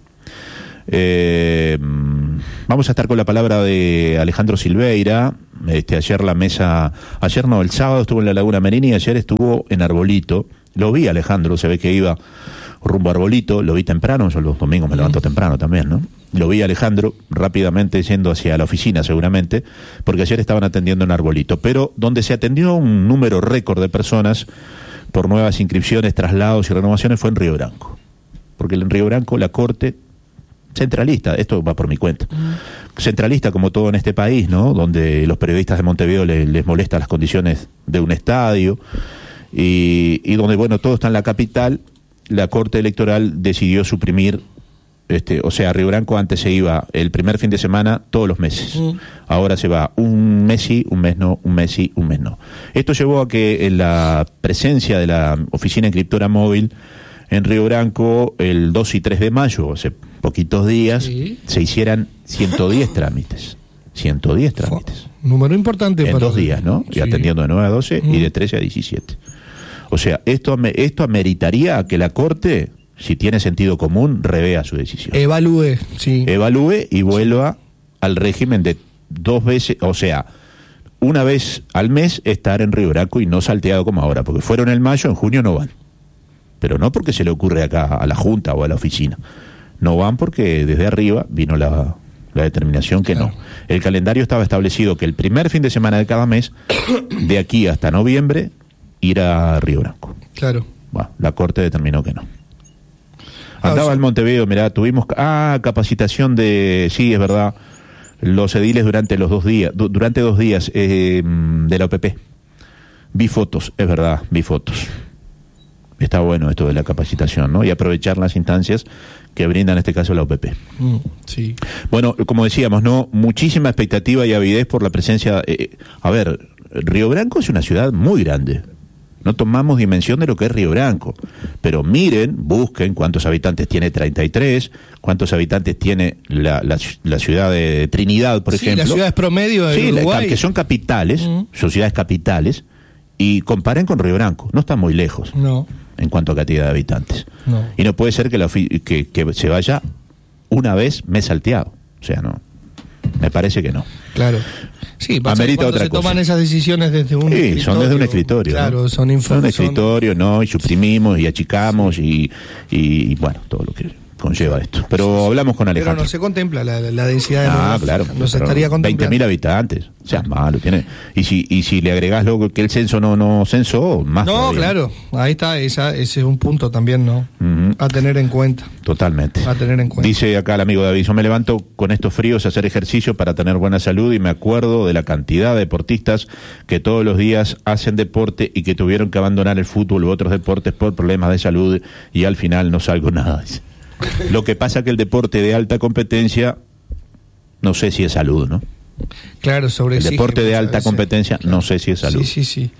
Eh, vamos a estar con la palabra de Alejandro Silveira. Este, ayer la mesa, ayer no, el sábado estuvo en la Laguna Merini y ayer estuvo en Arbolito. Lo vi, Alejandro, se ve que iba rumbo a Arbolito, lo vi temprano, yo los domingos me levanto temprano también, ¿no? Lo vi, Alejandro, rápidamente yendo hacia la oficina seguramente, porque ayer estaban atendiendo en Arbolito, pero donde se atendió un número récord de personas por nuevas inscripciones, traslados y renovaciones fue en Río Branco, porque en Río Branco la Corte centralista, esto va por mi cuenta, mm. centralista como todo en este país, ¿no? Donde los periodistas de Montevideo les, les molestan las condiciones de un estadio y, y donde, bueno, todo está en la capital. La Corte Electoral decidió suprimir, este, o sea, Río Branco antes se iba el primer fin de semana todos los meses, mm. ahora se va un mes sí, un mes no, un mes sí, un mes no. Esto llevó a que en la presencia de la oficina inscriptora móvil en Río Branco el dos y tres de mayo, hace poquitos días, sí. se hicieran ciento diez trámites. ciento diez trámites. Número importante. En para dos días, ¿no? Sí. Y atendiendo de nueve a doce mm. y de trece a diecisiete. O sea, esto, esto ameritaría a que la Corte, si tiene sentido común, revea su decisión. Evalúe, sí. Evalúe y vuelva al régimen de dos veces, o sea, una vez al mes estar en Río Branco y no salteado como ahora, porque fueron en mayo, en junio no van. Pero no porque se le ocurre acá a la Junta o a la oficina. No van porque desde arriba vino la, la determinación que claro. no. El calendario estaba establecido que el primer fin de semana de cada mes, de aquí hasta noviembre, ir a Río Branco. Claro. Bueno, la Corte determinó que no. Andaba en Montevideo, mirá, tuvimos... Ah, capacitación de... Sí, es verdad. Los ediles durante los dos días, du, durante dos días eh, de la O P P. Vi fotos, es verdad, vi fotos. Está bueno esto de la capacitación, ¿no? Y aprovechar las instancias que brinda en este caso la O P P. Mm, sí. Bueno, como decíamos, ¿no? Muchísima expectativa y avidez por la presencia... Eh, a ver, Río Branco es una ciudad muy grande. No tomamos dimensión de lo que es Río Branco. Pero miren, busquen cuántos habitantes tiene treinta y tres, cuántos habitantes tiene la, la, la ciudad de Trinidad, por sí, ejemplo. las ciudades promedio de sí, Uruguay. La, que son capitales, mm. son ciudades capitales, y comparen con Río Branco. No están muy lejos. No. En cuanto a cantidad de habitantes. No. Y no puede ser que, la, que, que se vaya una vez mes salteado. O sea, no. Me parece que no. Claro. Sí, pasa amerita que otra se cosa. toman esas decisiones desde un sí, escritorio. son desde un escritorio. Claro, ¿no? son informes. Son un escritorio, ¿no? Y suprimimos y achicamos sí. y, y, y, bueno, todo lo que conlleva esto. Pero sí, hablamos con Alejandro. Pero no se contempla la, la densidad de Ah, los, claro. No se estaría contemplando. veinte mil habitantes. O sea, malo. Tiene, y, si, y si le agregás lo que el censo no, no censó, más. No, todavía. Claro. Ahí está. Esa, ese es un punto también, ¿no? Uh-huh. A tener en cuenta. Totalmente. A tener en cuenta. Dice acá el amigo David: yo me levanto con estos fríos a hacer ejercicio para tener buena salud y me acuerdo de la cantidad de deportistas que todos los días hacen deporte y que tuvieron que abandonar el fútbol u otros deportes por problemas de salud y al final no salgo nada. Lo que pasa que el deporte de alta competencia, no sé si es salud, ¿no? Claro, sobre el deporte de alta competencia, claro. no sé si es salud. Sí, sí, sí.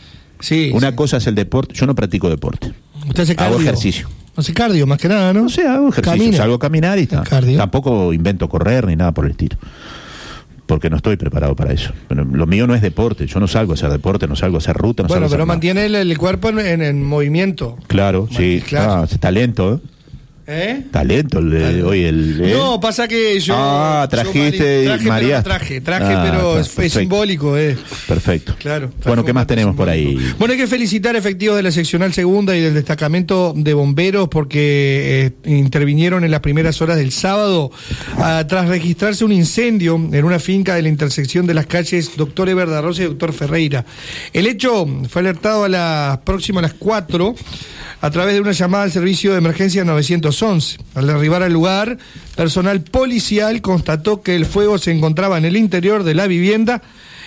sí Una sí. cosa es el deporte, yo no practico deporte. ¿Usted hace cardio? Hago ejercicio. Hace cardio, más que nada, ¿no? No sé, hago ejercicio, Camina. salgo a caminar y está. Tampoco invento correr ni nada por el estilo. Porque no estoy preparado para eso. Pero lo mío no es deporte, yo no salgo a hacer deporte, no salgo a hacer ruta, no bueno, salgo a pero hacer mantiene el, el cuerpo en, en, en movimiento. Claro, sí, claro. Ah, talento, ¿eh? ¿Eh? Talento el de hoy el ¿eh? No, pasa que yo ah trajiste yo traje, María no traje traje ah, pero perfecto. es, es simbólico eh. Perfecto. Claro. Bueno, ¿qué más tenemos simbólico. por ahí? Bueno, hay que felicitar efectivos de la seccional segunda y del destacamento de bomberos porque eh, intervinieron en las primeras horas del sábado ah, tras registrarse un incendio en una finca de la intersección de las calles Doctor Eber da Rosa y Doctor Ferreira. El hecho fue alertado a las próximas a las cuatro a través de una llamada al servicio de emergencia novecientos once. Al arribar al lugar, personal policial constató que el fuego se encontraba en el interior de la vivienda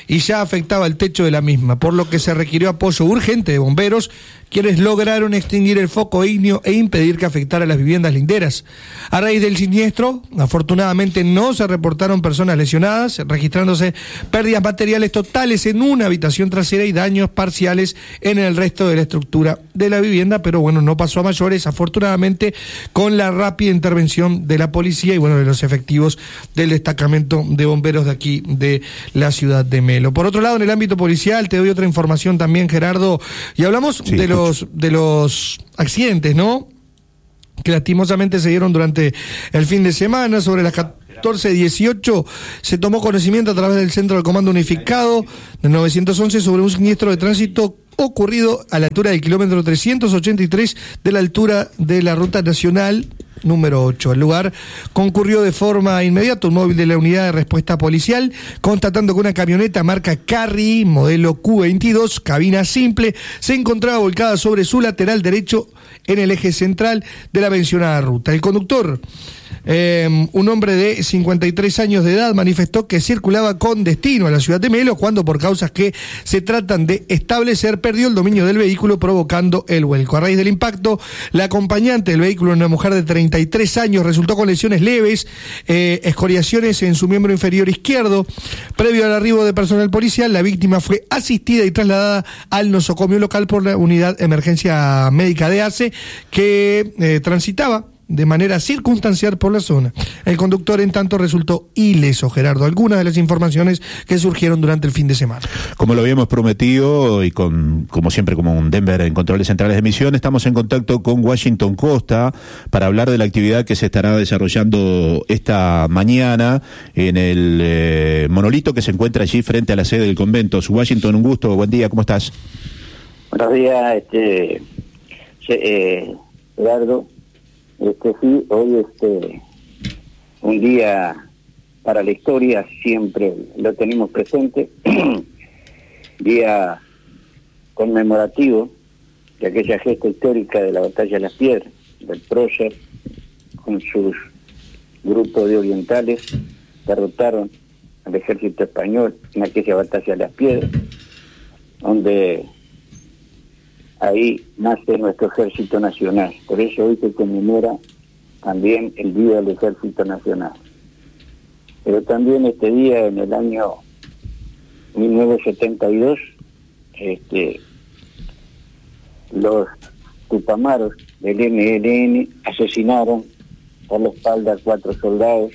y ya afectaba el techo de la misma, por lo que se requirió apoyo urgente de bomberos, quienes lograron extinguir el foco ígneo e impedir que afectara a las viviendas linderas. A raíz del siniestro, afortunadamente no se reportaron personas lesionadas, registrándose pérdidas materiales totales en una habitación trasera y daños parciales en el resto de la estructura de la vivienda, pero bueno, no pasó a mayores, afortunadamente, con la rápida intervención de la policía y bueno, de los efectivos del destacamento de bomberos de aquí, de la ciudad de Melo. Por otro lado, en el ámbito policial, te doy otra información también, Gerardo, y hablamos sí, de los de los accidentes, ¿no?, que lastimosamente se dieron durante el fin de semana. Sobre las catorce dieciocho se tomó conocimiento a través del Centro de Comando Unificado del novecientos once sobre un siniestro de tránsito ocurrido a la altura del kilómetro trescientos ochenta y tres de la altura de la ruta nacional número ocho. Al lugar concurrió de forma inmediata un móvil de la unidad de respuesta policial, constatando que una camioneta marca Carry, modelo Q veintidós, cabina simple, se encontraba volcada sobre su lateral derecho en el eje central de la mencionada ruta. El conductor, eh, un hombre de cincuenta y tres años de edad, manifestó que circulaba con destino a la ciudad de Melo cuando, por causas que se tratan de establecer, perdió el dominio del vehículo, provocando el vuelco. A raíz del impacto, la acompañante del vehículo, una mujer de treinta y tres años, resultó con lesiones leves, eh, escoriaciones en su miembro inferior izquierdo. Previo al arribo de personal policial, la víctima fue asistida y trasladada al nosocomio local por la unidad de emergencia médica de A C E, que eh, transitaba de manera circunstancial por la zona. El conductor, en tanto, resultó ileso. Gerardo, algunas de las informaciones que surgieron durante el fin de semana. Como lo habíamos prometido y con, como siempre, como un Denver en controles centrales de emisión, estamos en contacto con Washington Costa para hablar de la actividad que se estará desarrollando esta mañana en el eh, monolito que se encuentra allí frente a la sede del convento. Washington, un gusto, buen día, ¿cómo estás? Buenos días, este, eh, Gerardo. Este sí, hoy este un día para la historia, siempre lo tenemos presente, día conmemorativo de aquella gesta histórica de la Batalla de las Piedras, del prócer, con sus grupos de orientales, derrotaron al ejército español en aquella Batalla de las Piedras, donde ahí nace nuestro Ejército Nacional. Por eso hoy se conmemora también el Día del Ejército Nacional. Pero también este día, en el año mil novecientos setenta y dos, este, los tupamaros del M L N asesinaron por la espalda a cuatro soldados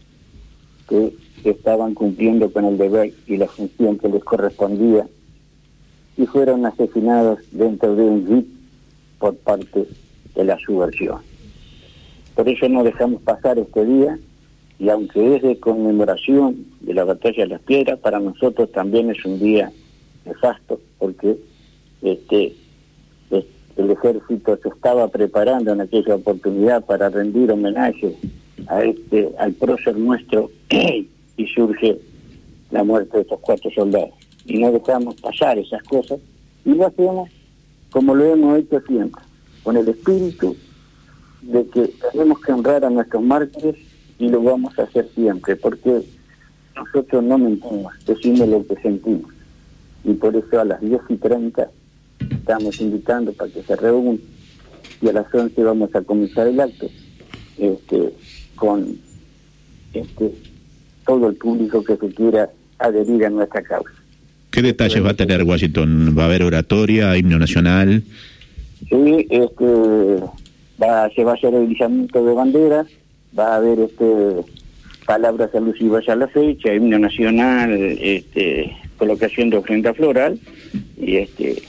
que estaban cumpliendo con el deber y la función que les correspondía, y fueron asesinados dentro de un jeep por parte de la subversión. Por eso no dejamos pasar este día, y aunque es de conmemoración de la Batalla de las Piedras, para nosotros también es un día nefasto, porque este, el ejército se estaba preparando en aquella oportunidad para rendir homenaje a este al prócer nuestro y surge la muerte de estos cuatro soldados. Y no dejamos pasar esas cosas, y lo hacemos como lo hemos hecho siempre, con el espíritu de que tenemos que honrar a nuestros mártires, y lo vamos a hacer siempre, porque nosotros no mentimos, decimos lo que sentimos, y por eso a las diez y treinta estamos invitando para que se reúnan, y a las once vamos a comenzar el acto, este, con este todo el público que se quiera adherir a nuestra causa. ¿Qué detalles va a tener Washington? ¿Va a haber oratoria, himno nacional? Sí, este, va, se va a hacer el izamiento de banderas, va a haber este, palabras alusivas a la fecha, himno nacional, este, colocación de ofrenda floral, y este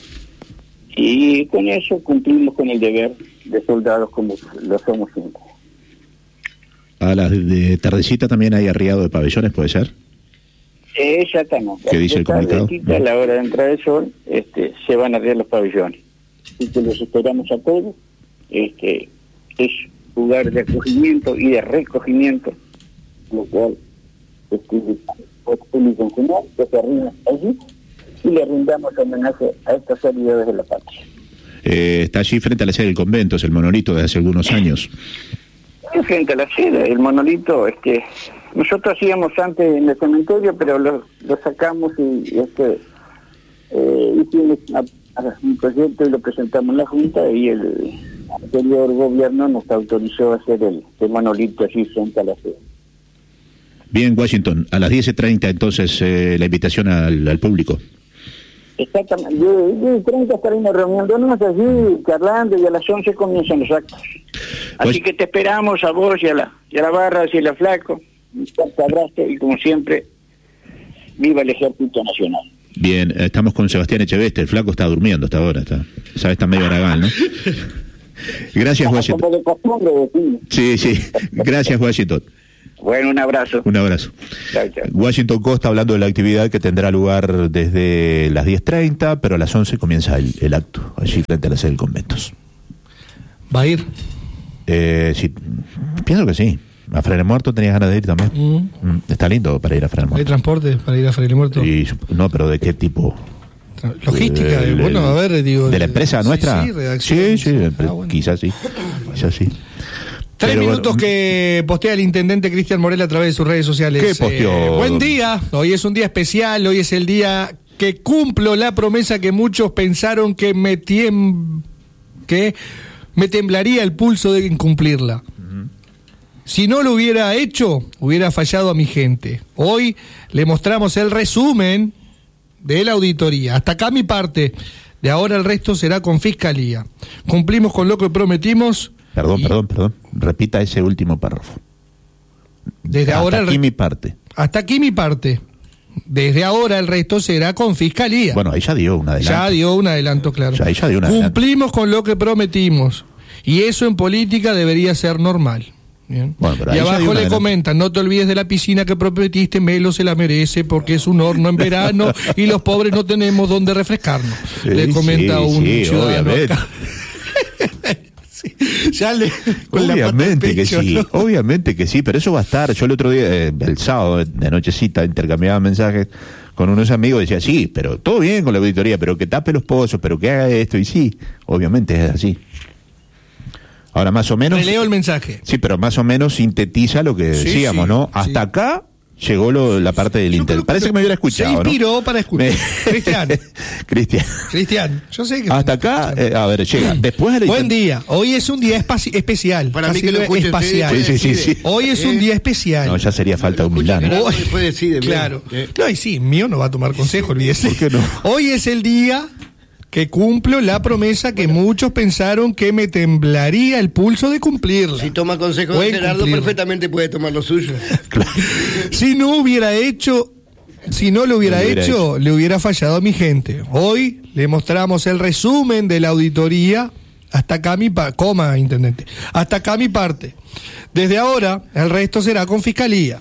y con eso cumplimos con el deber de soldados como lo somos siempre. A las de tardecita también hay arriado de pabellones, ¿puede ser? Eh, ya estamos. ¿Qué dice el comunicado? A la hora de entrar el sol, este, se van a arriar los pabellones. Así que los esperamos a todos. Este, es lugar de acogimiento y de recogimiento, lo cual este, es público en general, que se arriba allí, y le rindamos homenaje a estos servidores de la patria. Eh, está allí frente a la sede del convento, es el monolito de hace algunos años. Frente a la sede, el monolito, este, nosotros hacíamos antes en el cementerio, pero lo, lo sacamos y, y este eh, hicimos una, un proyecto y lo presentamos en la Junta, y el anterior gobierno nos autorizó a hacer el, el monolito allí frente a la sede. Bien, Washington, a las diez y treinta entonces eh, la invitación al, al público. Exactamente, de diez y treinta estaremos reuniéndonos allí, charlando, y a las once comienzan los actos. Así Pues, que te esperamos a vos y a la, y a la Barra y a la Flaco. Un fuerte abrazo y, como siempre, viva el Ejército Nacional. bien, eh, estamos con Sebastián Echeveste, el flaco está durmiendo hasta ahora, está, sabe, está medio aragán, ¿no? Gracias, Washington. Como de costumbre, decime. Sí, sí, gracias, Washington. Bueno, un abrazo. Un abrazo. Chao, chao. Washington Costa hablando de la actividad que tendrá lugar desde las diez treinta, pero a las once comienza el, el acto, allí frente a la sede del Conventos. ¿Va a ir? Eh, sí, pienso que sí. A Freire Muerto tenías ganas de ir también. Mm. Mm, está lindo para ir a Freire ¿Hay Muerto. transporte para ir a Freire Muerto? Y, no, pero ¿de qué tipo? Tra- Logística, Eh, eh, bueno, a ver, digo... ¿De la empresa sí, nuestra? Sí, redacción. Sí, sí, Ah, empre- bueno. quizás sí. Quizás sí. Tres Pero minutos bueno, que postea el intendente Cristian Morel a través de sus redes sociales. ¿Qué posteó? buen día, hoy es un día especial, hoy es el día que cumplo la promesa que muchos pensaron que me, tiem... que me temblaría el pulso de incumplirla. Uh-huh. Si no lo hubiera hecho, hubiera fallado a mi gente. Hoy le mostramos el resumen de la auditoría. Hasta acá mi parte. De ahora el resto será con fiscalía. Cumplimos con lo que prometimos. Perdón, y... perdón, perdón. Repita ese último párrafo. Desde Hasta ahora el aquí re... mi parte. Hasta aquí mi parte. Desde ahora el resto será con fiscalía. Bueno, ahí ya dio un adelanto. Ya dio un adelanto, claro. Ya, ahí ya dio un adelanto. Cumplimos con lo que prometimos. Y eso en política debería ser normal. Bien. Bueno, pero y ahí ya dio abajo un le adelanto. comentan, no te olvides de la piscina que prometiste, Melo se la merece porque es un horno en verano y los pobres no tenemos donde refrescarnos. Sí, le comenta sí, un sí, ciudadano obviamente. acá. Sí, ya le, con la pata al Obviamente pecho, que sí, ¿no? obviamente que sí, pero eso va a estar. Yo el otro día, eh, el sábado, de nochecita, intercambiaba mensajes con unos amigos, decía, sí, pero todo bien con la auditoría, pero que tape los pozos, pero que haga esto, y sí, obviamente es así. Ahora, más o menos... Releo el mensaje. Sí, pero más o menos sintetiza lo que Sí, decíamos, sí, ¿no? sí. Hasta acá llegó lo, la parte del Yo Inter. creo Parece que me hubiera escuchado, Se ¿no? inspiró para escuchar. Me- Cristian, Cristian. Cristian, yo sé que... Hasta acá, eh, a ver, llega. Después de la Buen inter- día. Hoy es un día espaci- especial. Para mí Así que lo de- escuche usted, espacial. puede Sí, sí, sí, decir, sí. Hoy es un eh, día especial. No, ya sería falta de humildad, ¿no? Claro, Hoy- puede decir, Claro. eh. No, y sí, mío no va a tomar consejo, olvídese. ¿Por qué no? Hoy es el día que cumplo la promesa que muchos pensaron que me temblaría el pulso de cumplirla. Si toma consejo de Pueden Gerardo, cumplirla. perfectamente puede tomar lo suyo. Si no hubiera hecho, si no lo hubiera, No lo hubiera hecho, le hubiera fallado a mi gente. Hoy le mostramos el resumen de la auditoría. Hasta acá mi parte, coma, intendente. Hasta acá mi parte. Desde ahora, el resto será con fiscalía.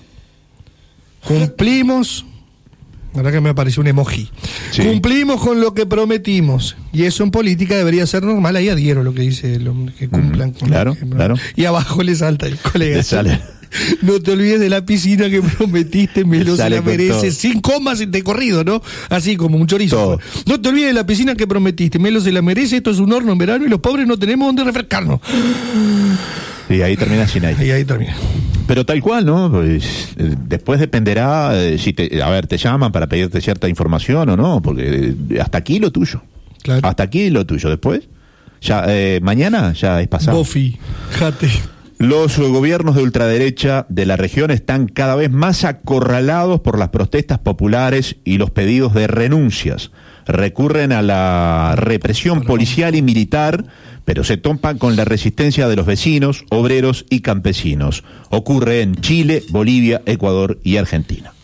Cumplimos. La verdad que me apareció un emoji. Sí. Cumplimos con lo que prometimos. Y eso en política debería ser normal. Ahí adhiero lo que dice el hombre, que cumplan con claro, lo que- claro. Y abajo le salta el colega. Le sale. No te olvides de la piscina que prometiste, Melo se Sale la con merece. todo. Sin comas de corrido, ¿no? Así como un chorizo. Todo. No te olvides de la piscina que prometiste, Melo se la merece. Esto es un horno en verano y los pobres no tenemos donde refrescarnos. Y ahí termina sin aire. Y ahí termina. Pero tal cual, ¿no? Pues, eh, después dependerá eh, si te, a ver, te llaman para pedirte cierta información o no, porque eh, hasta aquí lo tuyo. Claro. Hasta aquí lo tuyo. Después, ya eh, mañana ya es pasado. Bofi, jate. Los eh, gobiernos de ultraderecha de la región están cada vez más acorralados por las protestas populares y los pedidos de renuncias. Recurren a la represión policial y militar, pero se topan con la resistencia de los vecinos, obreros y campesinos. Ocurre en Chile, Bolivia, Ecuador y Argentina.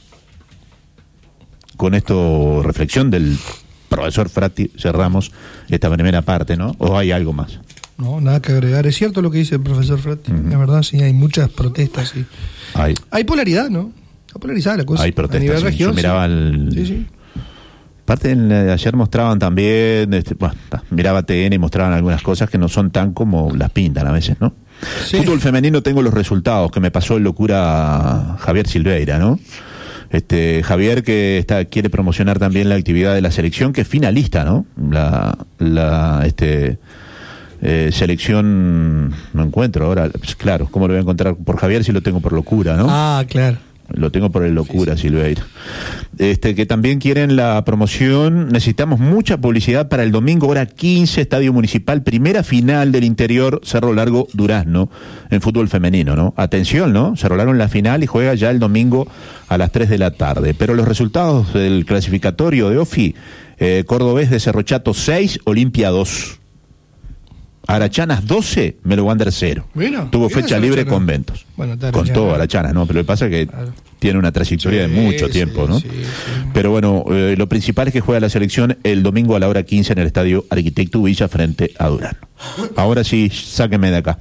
Con esto, reflexión del profesor Frati, cerramos esta primera parte, ¿no? ¿O hay algo más? No, nada que agregar. Es cierto lo que dice el profesor Frati. Ujú. La verdad, sí, hay muchas protestas. Sí. Hay, Hay polaridad, ¿no? Está polarizada la cosa. hay A protestas. nivel sí. región. Yo miraba sí. el... Sí, sí. Aparte, en la de ayer mostraban también, este, bueno, ta, miraba T N y mostraban algunas cosas que no son tan como las pintan a veces, ¿no? Sí. Fútbol femenino, tengo los resultados que me pasó en locura Javier Silveira, ¿no? Este Javier que está quiere promocionar también la actividad de la selección, que es finalista, ¿no? La, la este eh, selección, no encuentro ahora, pues, claro, ¿cómo lo voy a encontrar por Javier si lo tengo por locura, ¿no? Ah, claro. Lo tengo por el locura, sí, sí. Silveira. Este, que también quieren la promoción. Necesitamos mucha publicidad para el domingo, hora quince, Estadio Municipal, primera final del Interior, Cerro Largo, Durazno, en fútbol femenino, ¿no? Atención, ¿no? Cerro Largo en la final y juega ya el domingo a las tres de la tarde. Pero los resultados del clasificatorio de OFI, eh, Cordobés de Cerro Chato seis, Olimpia dos. Arachanas doce, Melo Wander cero. Bueno, tuvo fecha libre con Ventos. Bueno, con todo Arachanas, ¿no? Pero lo que pasa es que claro. tiene una trayectoria sí, de mucho sí, tiempo, ¿no? Sí, sí. Pero bueno, eh, lo principal es que juega la selección el domingo a la hora quince en el Estadio Arquitecto Villa frente a Durazno. Ahora sí, sáquenme de acá.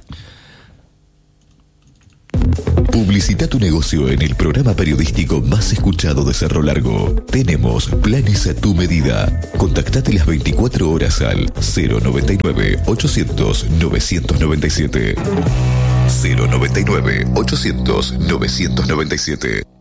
Publicita tu negocio en el programa periodístico más escuchado de Cerro Largo. Tenemos planes a tu medida. Contactate las veinticuatro horas al cero noventa y nueve, ochocientos, novecientos noventa y siete. cero noventa y nueve, ochocientos, novecientos noventa y siete.